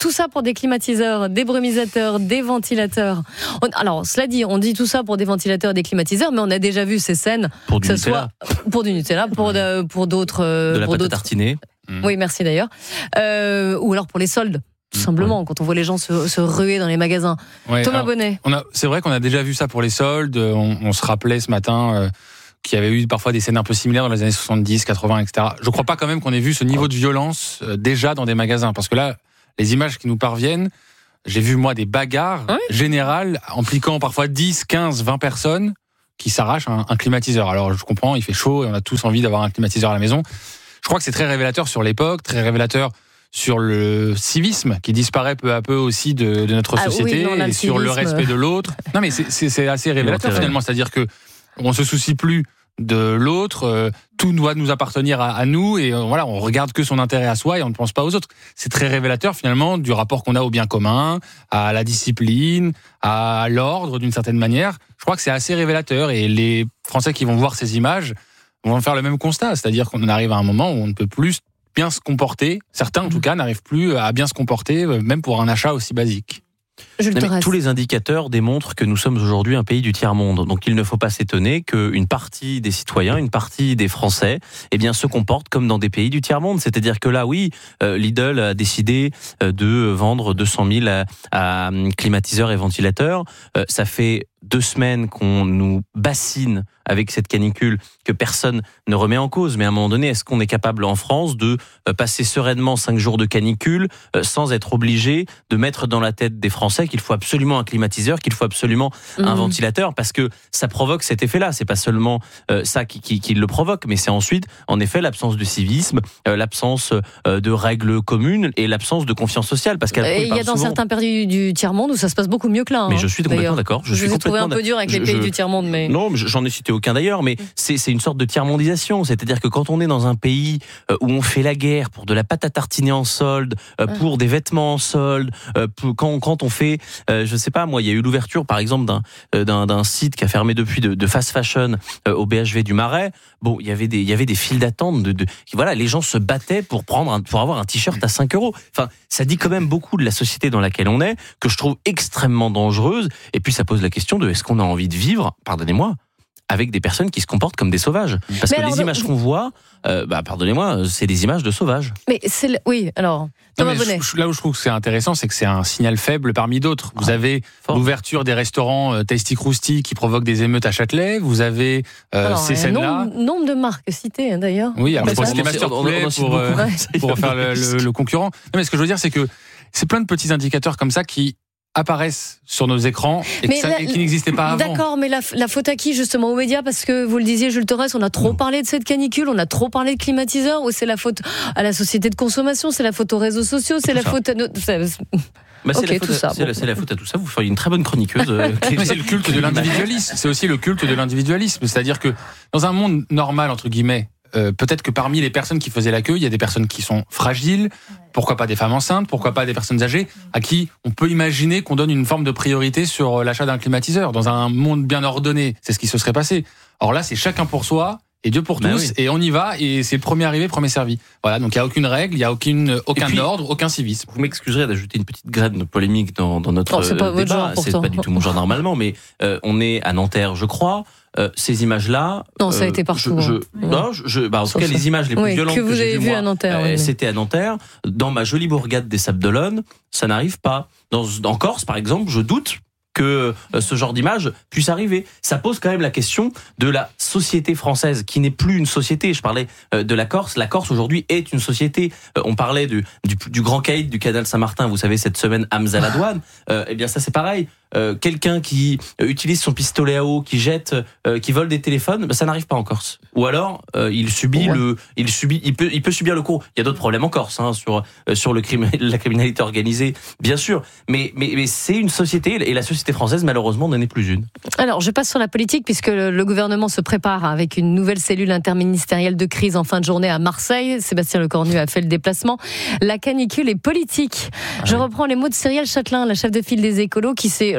tout ça pour des climatiseurs, des brumisateurs, des ventilateurs. On, alors, cela dit, on dit tout ça pour des ventilateurs et des climatiseurs, mais on a déjà vu ces scènes. Pour du que Nutella. Soit pour du Nutella, pour, de, pour d'autres. De la pour pâte à d'autres... tartiner. Oui, merci d'ailleurs. Euh, ou alors pour les soldes. Tout simplement, ouais. Quand on voit les gens se, se ruer dans les magasins. Ouais, Thomas alors, Bonnet. On a, c'est vrai qu'on a déjà vu ça pour les soldes. On, on se rappelait ce matin euh, qu'il y avait eu parfois des scènes un peu similaires dans les années soixante-dix, quatre-vingts, et cetera. Je ne crois pas quand même qu'on ait vu ce niveau de violence euh, déjà dans des magasins. Parce que là, les images qui nous parviennent, j'ai vu moi des bagarres ouais. générales impliquant parfois dix, quinze, vingt personnes qui s'arrachent un, un climatiseur. Alors je comprends, il fait chaud et on a tous envie d'avoir un climatiseur à la maison. Je crois que c'est très révélateur sur l'époque, très révélateur sur le civisme qui disparaît peu à peu aussi de, de notre ah, société oui, non, et sur le respect de l'autre. Non mais c'est, c'est, c'est assez révélateur non, finalement, c'est-à-dire que on se soucie plus de l'autre, euh, tout doit nous appartenir à, à nous et euh, voilà, on regarde que son intérêt à soi et on ne pense pas aux autres. C'est très révélateur finalement du rapport qu'on a au bien commun, à la discipline, à l'ordre d'une certaine manière. Je crois que c'est assez révélateur et les Français qui vont voir ces images vont faire le même constat, c'est-à-dire qu'on arrive à un moment où on ne peut plus bien se comporter. Certains, en tout cas, n'arrivent plus à bien se comporter, même pour un achat aussi basique. Mais tous les indicateurs démontrent que nous sommes aujourd'hui un pays du tiers-monde. Donc il ne faut pas s'étonner qu'une partie des citoyens, une partie des Français, eh bien, se comportent comme dans des pays du tiers-monde. C'est-à-dire que là, oui, euh, Lidl a décidé euh, de vendre deux cent mille à, à climatiseurs et ventilateurs. Euh, ça fait deux semaines qu'on nous bassine avec cette canicule que personne ne remet en cause. Mais à un moment donné, est-ce qu'on est capable en France de passer sereinement cinq jours de canicule sans être obligé de mettre dans la tête des Français qu'il faut absolument un climatiseur, qu'il faut absolument mmh. un ventilateur, parce que ça provoque cet effet-là. C'est pas seulement euh, ça qui, qui, qui le provoque, mais c'est ensuite, en effet, l'absence de civisme, euh, l'absence euh, de règles communes et l'absence de confiance sociale. Parce qu'il y a dans souvent... certains pays du tiers-monde où ça se passe beaucoup mieux que là. Hein, mais je suis complètement d'ailleurs. d'accord. Je, je suis complètement un peu dur avec les pays je, du tiers-monde, mais... Non, mais j'en ai cité aucun d'ailleurs, mais c'est, c'est une sorte de tiers-mondisation. C'est-à-dire que quand on est dans un pays où on fait la guerre pour de la pâte à tartiner en solde, pour des vêtements en solde, pour, quand, quand on fait, je sais pas, moi, il y a eu l'ouverture, par exemple, d'un, d'un, d'un site qui a fermé depuis de, de fast fashion au B H V du Marais. Bon, il y avait des, il y avait des files d'attente de, de, voilà, les gens se battaient pour prendre un, pour avoir un t-shirt à cinq euros. Enfin, ça dit quand même beaucoup de la société dans laquelle on est, que je trouve extrêmement dangereuse. Et puis, ça pose la question de est-ce qu'on a envie de vivre, pardonnez-moi, avec des personnes qui se comportent comme des sauvages. Parce mais que alors, les images qu'on voit, euh, bah, pardonnez-moi, c'est des images de sauvages. Mais c'est le... oui, alors, Thomas Bonnet. Je, là où je trouve que c'est intéressant, c'est que c'est un signal faible parmi d'autres. Vous ah, avez fort. l'ouverture des restaurants euh, Tasty Krusty qui provoquent des émeutes à Châtelet. Vous avez euh, alors, ces scènes-là. Nombre, nombre de marques citées, hein, d'ailleurs. Oui, alors je pense que c'était Master Poulet pour, euh, pour faire le, le, le concurrent. Non, mais ce que je veux dire, c'est que c'est plein de petits indicateurs comme ça qui apparaissent sur nos écrans et, que ça, la, et qui n'existaient pas avant. D'accord, mais la, la faute à qui justement aux médias? Parce que vous le disiez, Jules Torres, on a trop mmh. parlé de cette canicule, on a trop parlé de climatiseurs, ou c'est la faute à la société de consommation, c'est la faute aux réseaux sociaux, c'est tout la ça. faute à nos... Bah, c'est, okay, la faute, ça, c'est, bon. la, c'est la faute à tout ça. Vous feriez une très bonne chroniqueuse. Euh, c'est le culte de l'individualisme. C'est aussi le culte de l'individualisme. C'est-à-dire que dans un monde normal, entre guillemets, Euh, peut-être que parmi les personnes qui faisaient la queue, il y a des personnes qui sont fragiles, pourquoi pas des femmes enceintes, pourquoi pas des personnes âgées, à qui on peut imaginer qu'on donne une forme de priorité sur l'achat d'un climatiseur. Dans un monde bien ordonné, c'est ce qui se serait passé. Or là, c'est chacun pour soi et Dieu pour tous, ben oui. et on y va, et c'est le premier arrivé, premier servi. Voilà, donc il n'y a aucune règle, il n'y a aucune, aucun puis, ordre, aucun civisme. Vous m'excuserez d'ajouter une petite graine de polémique dans, dans notre non, c'est pas débat, votre genre, c'est pas du tout mon genre normalement, mais euh, on est à Nanterre, je crois. Euh, ces images-là. Non, ça a euh, été partout. Je, je, oui. Non, je, bah, en tout cas, les images les plus oui, violentes que vous que j'ai avez vues vu à Nanterre, euh, oui, c'était à Nanterre. Dans ma jolie bourgade des Sables-d'Olonne, ça n'arrive pas. Dans, en Corse, par exemple, je doute que euh, ce genre d'image puisse arriver. Ça pose quand même la question de la société française, qui n'est plus une société. Je parlais euh, de la Corse. La Corse, aujourd'hui, est une société. Euh, on parlait du, du, du grand caïd du canal Saint-Martin, vous savez, cette semaine, Hamza Ladouane. Euh, eh bien, ça, c'est pareil. Euh, quelqu'un qui utilise son pistolet à eau, qui jette, euh, qui vole des téléphones, ben ça n'arrive pas en Corse. Ou alors euh, il subit ouais. le, il subit, il peut, il peut subir le coup. Il y a d'autres problèmes en Corse, hein, sur euh, sur le crime, la criminalité organisée, bien sûr. Mais mais mais c'est une société, et la société française malheureusement n'en est plus une. Alors je passe sur la politique puisque le, le gouvernement se prépare avec une nouvelle cellule interministérielle de crise en fin de journée à Marseille. Sébastien Lecornu a fait le déplacement. La canicule est politique. Ah je oui. reprends les mots de Cyrielle Châtelain, la chef de file des écolos, qui s'est alors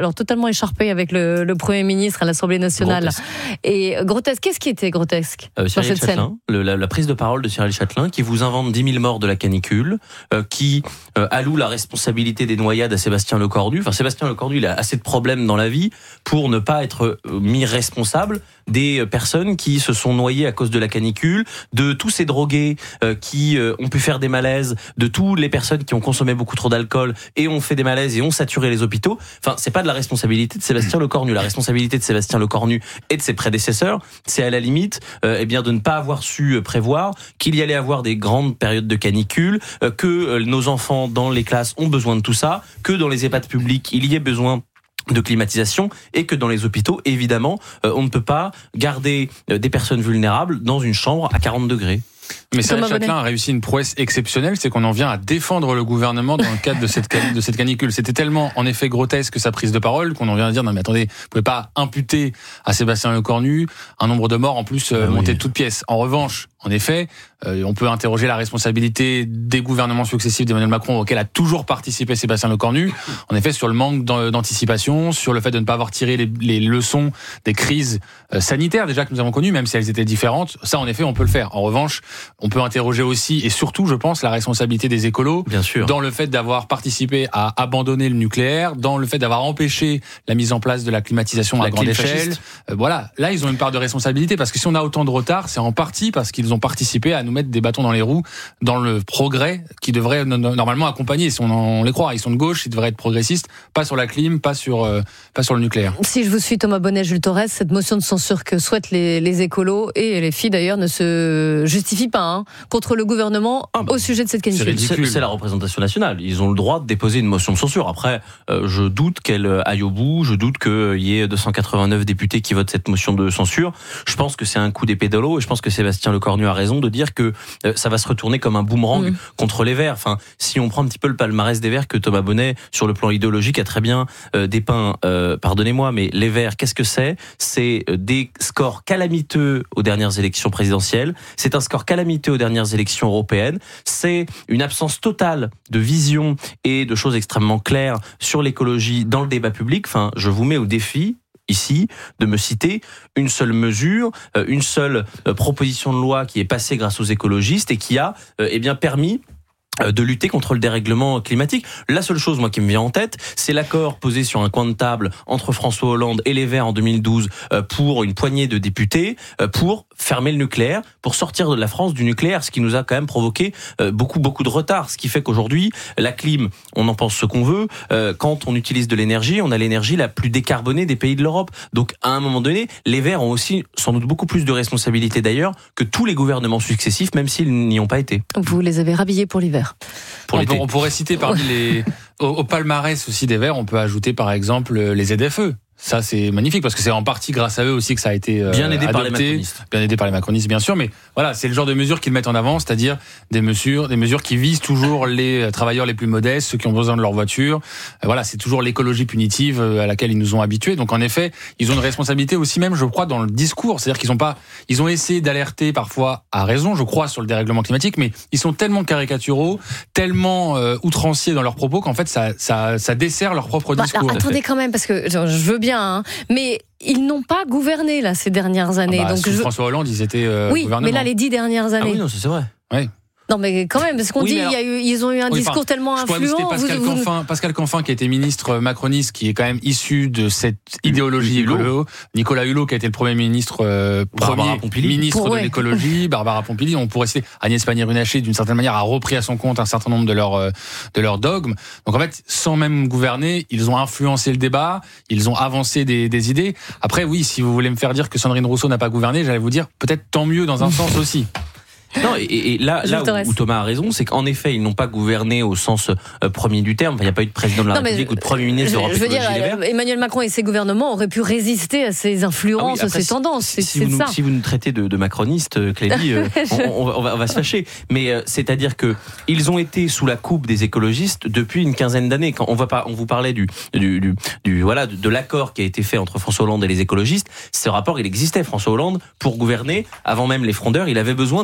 alors totalement écharpé avec le, le Premier ministre à l'Assemblée nationale. Grotesque. Et grotesque, qu'est-ce qui était grotesque Euh, dans Cyril cette scène? Châtelain, le- la, la prise de parole de Cyril Châtelain, qui vous invente dix mille morts de la canicule, euh, qui euh, alloue la responsabilité des noyades à Sébastien Lecornu. Enfin, Sébastien Lecornu, il a assez de problèmes dans la vie pour ne pas être euh, mis responsable des personnes qui se sont noyées à cause de la canicule, de tous ces drogués euh, qui euh, ont pu faire des malaises, de toutes les personnes qui ont consommé beaucoup trop d'alcool et ont fait des malaises et ont saturé les hôpitaux. Enfin, c'est pas de la responsabilité de Sébastien Lecornu. La responsabilité de Sébastien Lecornu et de ses prédécesseurs, c'est à la limite euh, eh bien de ne pas avoir su prévoir qu'il y allait avoir des grandes périodes de canicule, euh, que euh, nos enfants dans les classes ont besoin de tout ça, que dans les EHPAD publics, il y ait besoin de climatisation et que dans les hôpitaux, évidemment, euh, on ne peut pas garder euh, des personnes vulnérables dans une chambre à quarante degrés. Mais Cyril Thomas Châtelain Bonnet. a réussi une prouesse exceptionnelle, c'est qu'on en vient à défendre le gouvernement dans le cadre de cette, can- de cette canicule. C'était tellement, en effet, grotesque sa prise de parole qu'on en vient à dire, non mais attendez, vous pouvez pas imputer à Sébastien Lecornu un nombre de morts en plus euh, Ah oui. monté de toutes pièces. En revanche, en effet, euh, on peut interroger la responsabilité des gouvernements successifs d'Emmanuel Macron auxquels a toujours participé Sébastien Lecornu. En effet, sur le manque d'an- d'anticipation, sur le fait de ne pas avoir tiré les, les leçons des crises euh, sanitaires déjà que nous avons connues, même si elles étaient différentes. Ça, en effet, on peut le faire. En revanche, on peut interroger aussi, et surtout, je pense, la responsabilité des écolos Bien sûr. dans le fait d'avoir participé à abandonner le nucléaire, dans le fait d'avoir empêché la mise en place de la climatisation La à grande clim échelle. fasciste. Euh, voilà, là, ils ont une part de responsabilité, parce que si on a autant de retard, c'est en partie parce qu'ils ont participé à nous mettre des bâtons dans les roues dans le progrès qui devrait no- no- normalement accompagner, si on, en, on les croit. Ils sont de gauche, ils devraient être progressistes, pas sur la clim, pas sur, euh, pas sur le nucléaire. Si je vous suis, Thomas Bonnet, Jules Torres, cette motion de censure que souhaitent les, les écolos et les filles d'ailleurs ne se justifie pas hein, contre le gouvernement au sujet de cette canicule. C'est c'est la représentation nationale. Ils ont le droit de déposer une motion de censure. Après, euh, je doute qu'elle aille au bout. Je doute qu'il y ait deux cent quatre-vingt-neuf députés qui votent cette motion de censure. Je pense que c'est un coup d'épée dans l'eau et je pense que Sébastien Lecornu a raison de dire que euh, ça va se retourner comme un boomerang Mmh. contre les Verts. Enfin, si on prend un petit peu le palmarès des Verts que Thomas Bonnet, sur le plan idéologique, a très bien euh, dépeint, euh, pardonnez-moi, mais les Verts, qu'est-ce que c'est ? C'est euh, des scores calamiteux aux dernières élections présidentielles. C'est un score calamiteux aux dernières élections européennes. C'est une absence totale de vision et de choses extrêmement claires sur l'écologie dans le débat public. Enfin, je vous mets au défi ici de me citer une seule mesure, euh, une seule euh, proposition de loi qui est passée grâce aux écologistes et qui a euh, eh bien permis euh, de lutter contre le dérèglement climatique. La seule chose, moi, qui me vient en tête, c'est l'accord posé sur un coin de table entre François Hollande et les Verts en deux mille douze euh, pour une poignée de députés euh, pour fermer le nucléaire, pour sortir de la France du nucléaire, ce qui nous a quand même provoqué euh, beaucoup, beaucoup de retard. Ce qui fait qu'aujourd'hui, la clim, on en pense ce qu'on veut. Euh, quand on utilise de l'énergie, on a l'énergie la plus décarbonée des pays de l'Europe. Donc, à un moment donné, les Verts ont aussi sans doute beaucoup plus de responsabilités d'ailleurs que tous les gouvernements successifs, même s'ils n'y ont pas été. Vous les avez rhabillés pour l'hiver. Pour on, l'été. peut- on pourrait citer parmi les au, au palmarès aussi des Verts, on peut ajouter par exemple les Z F E. Ça, c'est magnifique parce que c'est en partie grâce à eux aussi que ça a été euh, Bien aidé par les adopté. macronistes. Bien aidé par les macronistes, bien sûr. Mais voilà, c'est le genre de mesures qu'ils mettent en avant, c'est-à-dire des mesures, des mesures qui visent toujours les travailleurs les plus modestes, ceux qui ont besoin de leur voiture. Euh, Voilà, c'est toujours l'écologie punitive euh, à laquelle ils nous ont habitués. Donc en effet, ils ont une responsabilité aussi même, je crois, dans le discours. C'est-à-dire qu'ils ont pas, ils ont essayé d'alerter parfois à raison, je crois, sur le dérèglement climatique, mais ils sont tellement caricaturaux, tellement euh, outranciers dans leurs propos qu'en fait, ça, ça, ça dessert leur propre Bah, discours. attendez quand même, parce que je je veux bien, hein, mais ils n'ont pas gouverné là ces dernières années. Ah bah, donc sous je... François Hollande, ils étaient euh, Oui, gouvernement. mais là les dix dernières années. Ah oui, non, ça, c'est vrai. Oui. Non, mais quand même, parce qu'on Oui, dit mais alors- il y a eu, ils ont eu un Oui, discours enfin, tellement je pourrais vous influent. citer Pascal, vous- vous- Canfin, Pascal Canfin, qui a été ministre macroniste, qui est quand même issu de cette idéologie Hulot. écolo. Nicolas Hulot, qui a été le premier ministre, euh, Barbara premier Pompili. ministre Pour- de ouais. l'écologie. Barbara Pompili. On pourrait citer Agnès Pannier-Runacher, d'une certaine manière, a repris à son compte un certain nombre de leurs euh, de leurs dogmes. Donc en fait, sans même gouverner, ils ont influencé le débat, ils ont avancé des, des idées. Après, oui, si vous voulez me faire dire que Sandrine Rousseau n'a pas gouverné, j'allais vous dire peut-être tant mieux dans un sens aussi. Non, et, et là, Je là t'intéresse. où, où Thomas a raison, c'est qu'en effet, ils n'ont pas gouverné au sens euh, premier du terme. Enfin, il n'y a pas eu de président de la Non, mais République ou de premier ministre je, d'Europe je veux dire, Écologie Les Verts. euh, Emmanuel Macron et ses gouvernements auraient pu résister à ces influences, Ah oui, après, ces tendances. Si, C'est si c'est vous nous, ça. si vous nous traitez de, de macroniste, euh, Clélie, euh, Je- on, on va, on va- on va se fâcher. Mais euh, c'est-à-dire que ils ont été sous la coupe des écologistes depuis une quinzaine d'années. Quand on va pas, on vous parlait du, du, du, du voilà, de, de l'accord qui a été fait entre François Hollande et les écologistes. Ce rapport, il existait. François Hollande, pour gouverner, avant même les frondeurs, il avait besoin des députés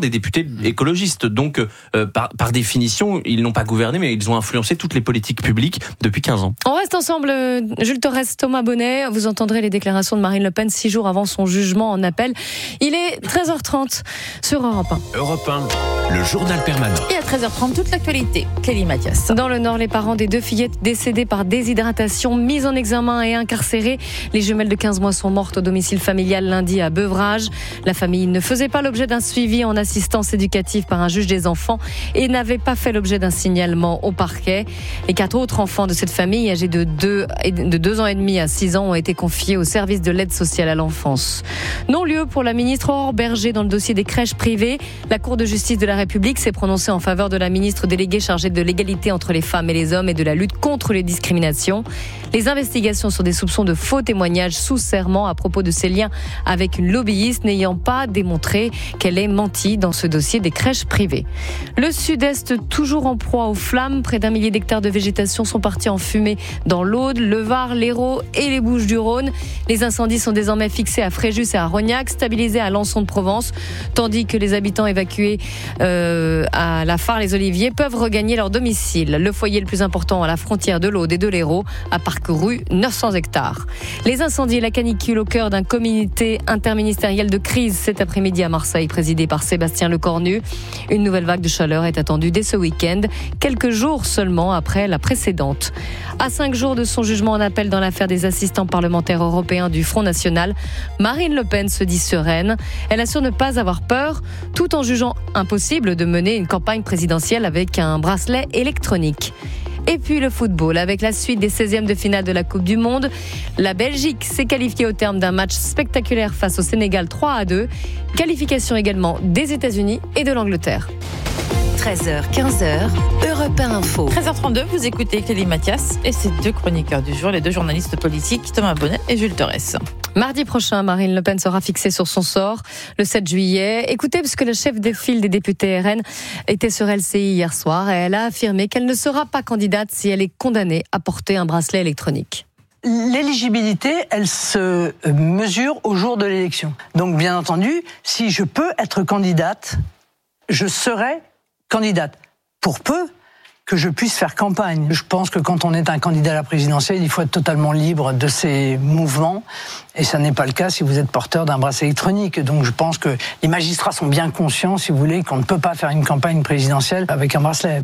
députés écologistes. Donc, euh, par, par définition, ils n'ont pas gouverné, mais ils ont influencé toutes les politiques publiques depuis quinze ans. On reste ensemble, Jules Torres, Thomas Bonnet. Vous entendrez les déclarations de Marine Le Pen six jours avant son jugement en appel. Il est treize heures trente sur Europe un. Europe un, le journal permanent. Et à treize heures trente, toute l'actualité. Kelly Mathias. Dans le Nord, les parents des deux fillettes décédées par déshydratation, mises en examen et incarcérées. Les jumelles de quinze mois sont mortes au domicile familial lundi à Beuvrages. La famille ne faisait pas l'objet d'un suivi en assistance éducative par un juge des enfants et n'avait pas fait l'objet d'un signalement au parquet. Les quatre autres enfants de cette famille, âgés de deux, de deux ans et demi à six ans, ont été confiés au service de l'aide sociale à l'enfance. Non-lieu pour la ministre Aurore Bergé dans le dossier des crèches privées. La Cour de justice de la République s'est prononcée en faveur de la ministre déléguée chargée de l'égalité entre les femmes et les hommes et de la lutte contre les discriminations. Les investigations sur des soupçons de faux témoignages sous serment à propos de ses liens avec une lobbyiste n'ayant pas démontré qu'elle ait menti dans ce dossier des crèches privées. Le Sud-Est toujours en proie aux flammes. Près d'un millier d'hectares de végétation sont partis en fumée dans l'Aude, le Var, l'Hérault et les Bouches-du-Rhône. Les incendies sont désormais fixés à Fréjus et à Rognac, stabilisés à Lançon de Provence, tandis que les habitants évacués euh, à la Phare-les-Oliviers peuvent regagner leur domicile. Le foyer le plus important à la frontière de l'Aude et de l'Hérault a parcouru neuf cents hectares. Les incendies et la canicule au cœur d'un comité interministériel de crise cet après-midi à Marseille, présidé par Sébastien Lecornu. Une nouvelle vague de chaleur est attendue dès ce week-end, quelques jours seulement après la précédente. À cinq jours de son jugement en appel dans l'affaire des assistants parlementaires européens du Front National, Marine Le Pen se dit sereine. Elle assure ne pas avoir peur, tout en jugeant impossible de mener une campagne présidentielle avec un bracelet électronique. Et puis le football, avec la suite des seizièmes de finale de la Coupe du Monde. La Belgique s'est qualifiée au terme d'un match spectaculaire face au Sénégal trois à deux. Qualification également des États-Unis et de l'Angleterre. treize heures, quinze heures, Europe un Info. treize heures trente-deux, vous écoutez Kelly Mathias et ses deux chroniqueurs du jour, les deux journalistes politiques, Thomas Bonnet et Jules Torres. Mardi prochain, Marine Le Pen sera fixée sur son sort, le sept juillet. Écoutez, parce que la chef des files des députés R N était sur L C I hier soir et elle a affirmé qu'elle ne sera pas candidate si elle est condamnée à porter un bracelet électronique. L'éligibilité, elle se mesure au jour de l'élection. Donc, bien entendu, si je peux être candidate, je serai candidate. Pour peu que je puisse faire campagne. Je pense que quand on est un candidat à la présidentielle, il faut être totalement libre de ses mouvements. Et ça n'est pas le cas si vous êtes porteur d'un bracelet électronique. Donc je pense que les magistrats sont bien conscients, si vous voulez, qu'on ne peut pas faire une campagne présidentielle avec un bracelet.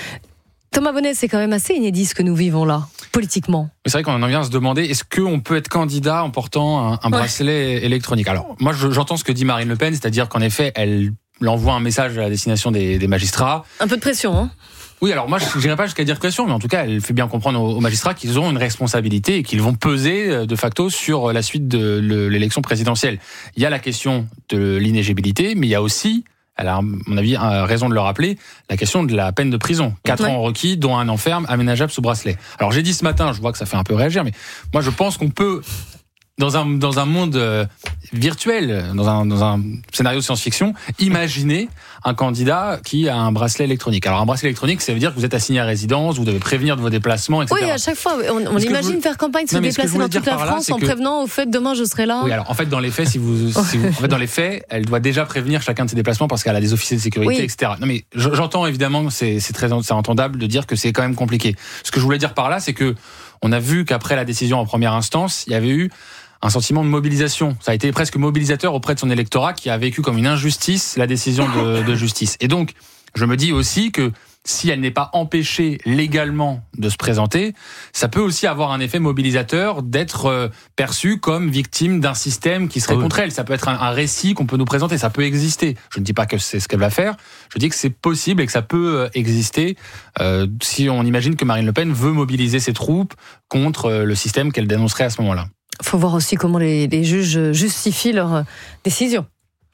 Thomas Bonnet, c'est quand même assez inédit ce que nous vivons là, politiquement. C'est vrai qu'on en vient à se demander, est-ce qu'on peut être candidat en portant un, un bracelet ouais. électronique ? Alors, moi, je, j'entends ce que dit Marine Le Pen, c'est-à-dire qu'en effet, elle envoie un message à la destination des, des magistrats. Un peu de pression, hein ? Oui, alors moi, je n'irai pas jusqu'à dire pression, mais en tout cas, elle fait bien comprendre aux, aux magistrats qu'ils ont une responsabilité et qu'ils vont peser de facto sur la suite de l'élection présidentielle. Il y a la question de l'inéligibilité, mais il y a aussi, elle a, à mon avis, raison de le rappeler, la question de la peine de prison. Quatre ouais. ans requis, dont un an ferme, aménageable sous bracelet. Alors j'ai dit ce matin, je vois que ça fait un peu réagir, mais moi je pense qu'on peut, dans un, dans un monde euh, virtuel, dans un, dans un scénario science-fiction, imaginer un candidat qui a un bracelet électronique. Alors un bracelet électronique, ça veut dire que vous êtes assigné à résidence, vous devez prévenir de vos déplacements, et cetera. Oui, à chaque fois, on, on imagine veux... faire campagne, se non, déplacer dans toute la France là, en que... prévenant au fait demain je serai là. Oui, alors en fait dans les faits, si vous, si vous, en fait dans les faits, elle doit déjà prévenir chacun de ses déplacements parce qu'elle a des officiers de sécurité, oui. et cetera. Non mais j'entends évidemment que c'est, c'est très c'est entendable de dire que c'est quand même compliqué. Ce que je voulais dire par là, c'est que on a vu qu'après la décision en première instance, il y avait eu un sentiment de mobilisation. Ça a été presque mobilisateur auprès de son électorat qui a vécu comme une injustice la décision de, de justice. Et donc, je me dis aussi que si elle n'est pas empêchée légalement de se présenter, ça peut aussi avoir un effet mobilisateur d'être perçue comme victime d'un système qui serait oh oui. contre elle. Ça peut être un, un récit qu'on peut nous présenter, ça peut exister. Je ne dis pas que c'est ce qu'elle va faire, je dis que c'est possible et que ça peut exister euh, si on imagine que Marine Le Pen veut mobiliser ses troupes contre le système qu'elle dénoncerait à ce moment-là. Il faut voir aussi comment les, les juges justifient leurs décisions.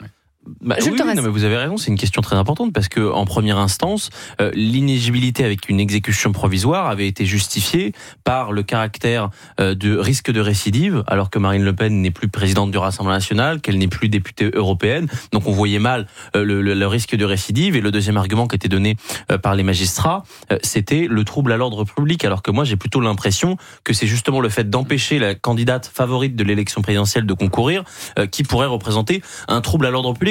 Bah, oui, oui, non, mais vous avez raison, c'est une question très importante parce que en première instance, euh, l'inéligibilité avec une exécution provisoire avait été justifiée par le caractère euh, de risque de récidive, alors que Marine Le Pen n'est plus présidente du Rassemblement national, qu'elle n'est plus députée européenne. Donc on voyait mal euh, le, le, le risque de récidive. Et le deuxième argument qui était donné euh, par les magistrats, euh, c'était le trouble à l'ordre public. Alors que moi, j'ai plutôt l'impression que c'est justement le fait d'empêcher la candidate favorite de l'élection présidentielle de concourir euh, qui pourrait représenter un trouble à l'ordre public.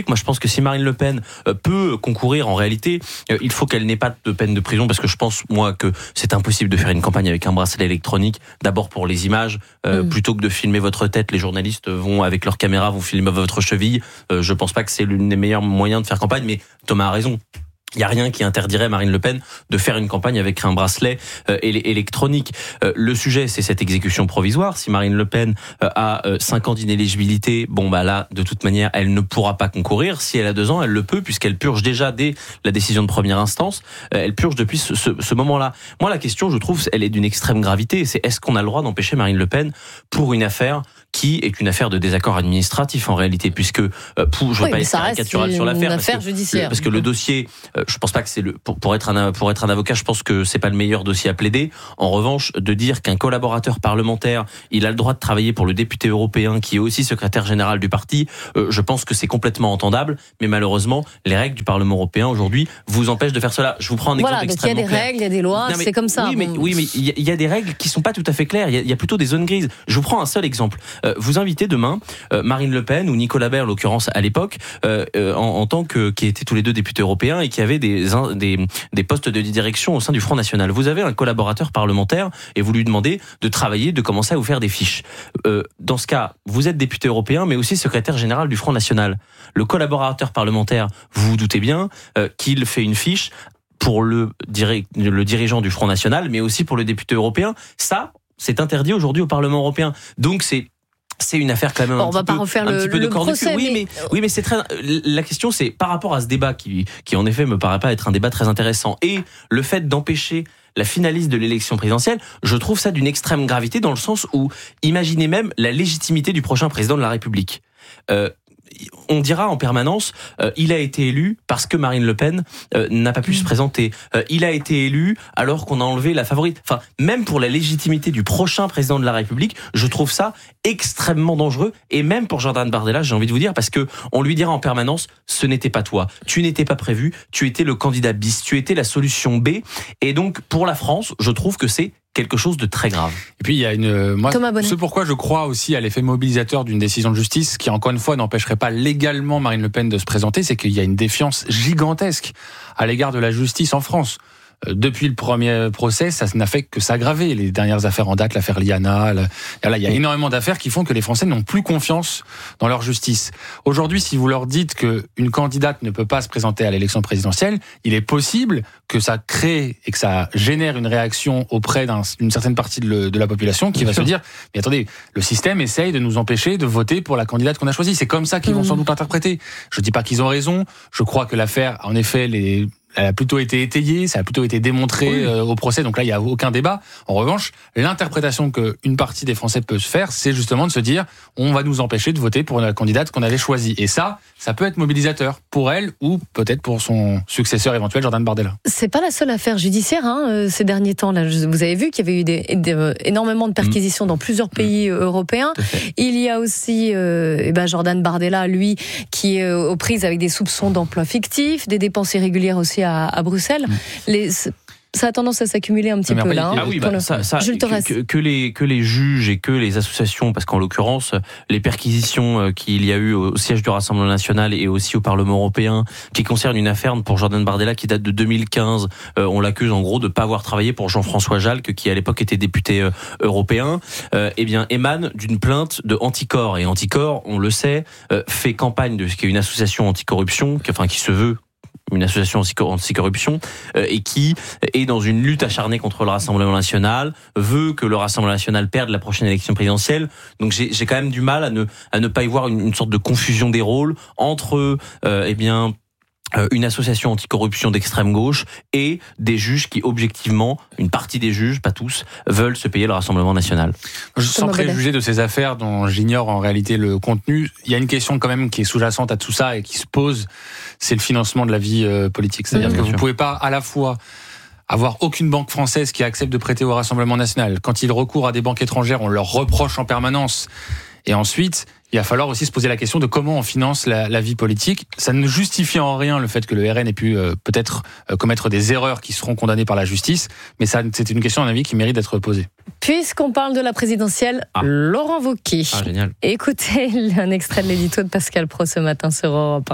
République. Moi, je pense que si Marine Le Pen euh, peut concourir, en réalité, euh, il faut qu'elle n'ait pas de peine de prison, parce que je pense, moi, que c'est impossible de faire une campagne avec un bracelet électronique. D'abord pour les images, euh, mmh. plutôt que de filmer votre tête, les journalistes vont avec leur caméra, vont filmer votre cheville. Euh, je pense pas que c'est l'une des meilleurs moyens de faire campagne, mais Thomas a raison. Il n'y a rien qui interdirait Marine Le Pen de faire une campagne avec un bracelet euh, électronique. Euh, le sujet, c'est cette exécution provisoire. Si Marine Le Pen euh, a euh, cinq ans d'inéligibilité, bon bah là, de toute manière, elle ne pourra pas concourir. Si elle a deux ans, elle le peut, puisqu'elle purge déjà dès la décision de première instance. Euh, elle purge depuis ce, ce, ce moment-là. Moi, la question, je trouve, elle est d'une extrême gravité. C'est est-ce qu'on a le droit d'empêcher Marine Le Pen pour une affaire qui est une affaire de désaccord administratif en réalité, puisque euh, pour, je ne veux oui, pas être caricatural sur l'affaire, parce que, judiciaire. parce que le dossier, euh, je pense pas que c'est le pour, pour être un pour être un avocat, je pense que c'est pas le meilleur dossier à plaider. En revanche, de dire qu'un collaborateur parlementaire, il a le droit de travailler pour le député européen qui est aussi secrétaire général du parti, euh, je pense que c'est complètement entendable. Mais malheureusement, les règles du Parlement européen aujourd'hui vous empêchent de faire cela. Je vous prends un exemple voilà, extrêmement clair. Il y a des règles, il y a des lois, non, mais, c'est comme ça. Oui, mais bon. oui, mais il y, y a des règles qui sont pas tout à fait claires. Il y, y a plutôt des zones grises. Je vous prends un seul exemple. Euh, vous invitez demain Euh, Marine Le Pen ou Nicolas Baer, en l'occurrence à l'époque, euh, euh, en, en tant que qui étaient tous les deux députés européens et qui avaient des, des des postes de direction au sein du Front National. Vous avez un collaborateur parlementaire et vous lui demandez de travailler, de commencer à vous faire des fiches. Euh, dans ce cas, vous êtes député européen, mais aussi secrétaire général du Front National. Le collaborateur parlementaire, vous vous doutez bien euh, qu'il fait une fiche pour le, diri- le dirigeant du Front National, mais aussi pour le député européen. Ça, c'est interdit aujourd'hui au Parlement européen. Donc c'est C'est une affaire quand même bon, un, on va petit, pas peu, refaire un le, petit peu le de corps de cul. Oui, mais, mais, oui, mais c'est très. La question, c'est par rapport à ce débat qui, qui en effet me paraît pas être un débat très intéressant, et le fait d'empêcher la finaliste de l'élection présidentielle, je trouve ça d'une extrême gravité dans le sens où imaginez même la légitimité du prochain président de la République. Euh, On dira en permanence, euh, il a été élu parce que Marine Le Pen euh, n'a pas pu mmh. se présenter. Euh, il a été élu alors qu'on a enlevé la favorite. Enfin, même pour la légitimité du prochain président de la République, je trouve ça extrêmement dangereux. Et même pour Jordan Bardella, j'ai envie de vous dire, parce que on lui dira en permanence, ce n'était pas toi, tu n'étais pas prévu, tu étais le candidat bis, tu étais la solution B. Et donc, pour la France, je trouve que c'est quelque chose de très grave. Et puis il y a une moi ce pourquoi je crois aussi à l'effet mobilisateur d'une décision de justice qui encore une fois n'empêcherait pas légalement Marine Le Pen de se présenter, c'est qu'il y a une défiance gigantesque à l'égard de la justice en France. Depuis le premier procès, ça n'a fait que s'aggraver. Les dernières affaires en date, l'affaire Liana, là, il y a énormément d'affaires qui font que les Français n'ont plus confiance dans leur justice. Aujourd'hui, si vous leur dites qu'une candidate ne peut pas se présenter à l'élection présidentielle, il est possible que ça crée et que ça génère une réaction auprès d'un, d'une certaine partie de, le, de la population qui Bien va sûr. se dire « Mais attendez, le système essaye de nous empêcher de voter pour la candidate qu'on a choisie. » C'est comme ça qu'ils mmh. vont sans doute l'interpréter. Je ne dis pas qu'ils ont raison. Je crois que l'affaire, en effet, les... elle a plutôt été étayée, ça a plutôt été démontré oui. euh, au procès, donc là il n'y a aucun débat. En revanche, l'interprétation qu'une partie des Français peut se faire, c'est justement de se dire on va nous empêcher de voter pour la candidate qu'on avait choisie. Et ça, ça peut être mobilisateur pour elle ou peut-être pour son successeur éventuel, Jordan Bardella. C'est pas la seule affaire judiciaire hein, ces derniers temps. Là, vous avez vu qu'il y avait eu des, des, euh, énormément de perquisitions mmh. dans plusieurs pays mmh. européens. Il y a aussi euh, eh ben Jordan Bardella, lui, qui est aux prises avec des soupçons d'emploi fictif, des dépenses irrégulières aussi à, à Bruxelles. Mmh. Les, ça a tendance à s'accumuler un petit mais peu là. Hein, ah oui, bah, ça, ça, que, que, que, les, que les juges et que les associations, parce qu'en l'occurrence, les perquisitions qu'il y a eu au siège du Rassemblement national et aussi au Parlement européen, qui concernent une affaire pour Jordan Bardella qui date de deux mille quinze, euh, on l'accuse en gros de ne pas avoir travaillé pour Jean-François Jalc, qui à l'époque était député euh, européen, euh, eh bien émane d'une plainte de Anticor. Et Anticor, on le sait, euh, fait campagne de ce qui est une association anticorruption, qui, enfin qui se veut une association anticorruption euh, et qui est dans une lutte acharnée contre le Rassemblement national, veut que le Rassemblement national perde la prochaine élection présidentielle. Donc j'ai, j'ai quand même du mal à ne, à ne pas y voir une, une sorte de confusion des rôles entre euh, eh bien une association anticorruption d'extrême gauche et des juges qui, objectivement, une partie des juges, pas tous, veulent se payer le Rassemblement national. Sans préjuger de ces affaires dont j'ignore en réalité le contenu, il y a une question quand même qui est sous-jacente à tout ça et qui se pose, c'est le financement de la vie politique. C'est-à-dire mmh, que vous ne pouvez pas à la fois avoir aucune banque française qui accepte de prêter au Rassemblement national. Quand ils recourent à des banques étrangères, on leur reproche en permanence. Et ensuite, il va falloir aussi se poser la question de comment on finance la, la vie politique. Ça ne justifie en rien le fait que le R N ait pu euh, peut-être euh, commettre des erreurs qui seront condamnées par la justice, mais ça, c'est une question, à mon avis, qui mérite d'être posée. Puisqu'on parle de la présidentielle, ah. Laurent Wauquiez. Ah, génial. Écoutez un extrait de l'édito de Pascal Praud ce matin sur Europe un.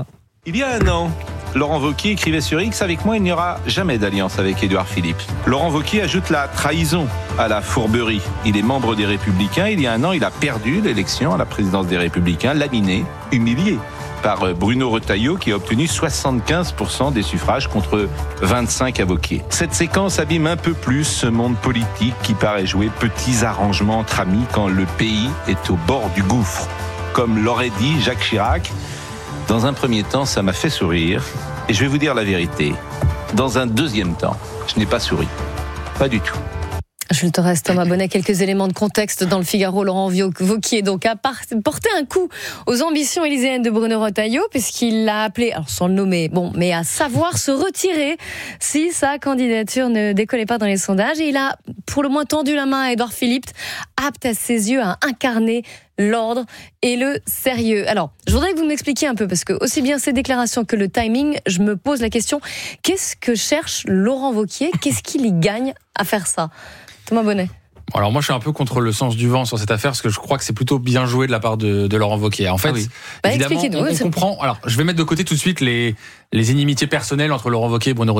Il y a un an, Laurent Wauquiez écrivait sur X « Avec moi, il n'y aura jamais d'alliance avec Édouard Philippe ». Laurent Wauquiez ajoute la trahison à la fourberie. Il est membre des Républicains. Il y a un an, il a perdu l'élection à la présidence des Républicains, laminé, humilié par Bruno Retailleau qui a obtenu soixante-quinze pour cent des suffrages contre vingt-cinq à Wauquiez. Cette séquence abîme un peu plus ce monde politique qui paraît jouer petits arrangements entre amis quand le pays est au bord du gouffre. Comme l'aurait dit Jacques Chirac, dans un premier temps, ça m'a fait sourire. Et je vais vous dire la vérité. Dans un deuxième temps, je n'ai pas souri. Pas du tout. Jules Torres, Thomas Bonnet, quelques éléments de contexte dans le Figaro. Laurent Wauquiez donc a porté un coup aux ambitions élyséennes de Bruno Retailleau puisqu'il l'a appelé, alors sans le nommer, bon, mais à savoir se retirer si sa candidature ne décollait pas dans les sondages. Et il a pour le moins tendu la main à Édouard Philippe, apte à ses yeux à incarner l'ordre et le sérieux. Alors, je voudrais que vous m'expliquiez un peu, parce que aussi bien ces déclarations que le timing, je me pose la question, qu'est-ce que cherche Laurent Wauquiez ? Qu'est-ce qu'il y gagne à faire ça ? Thomas Bonnet. Alors moi je suis un peu contre le sens du vent sur cette affaire parce que je crois que c'est plutôt bien joué de la part de, de Laurent Wauquiez. En fait, ah oui. bah, évidemment, on, on comprend. Alors je vais mettre de côté tout de suite les les inimitiés personnelles entre Laurent Wauquiez et Bruno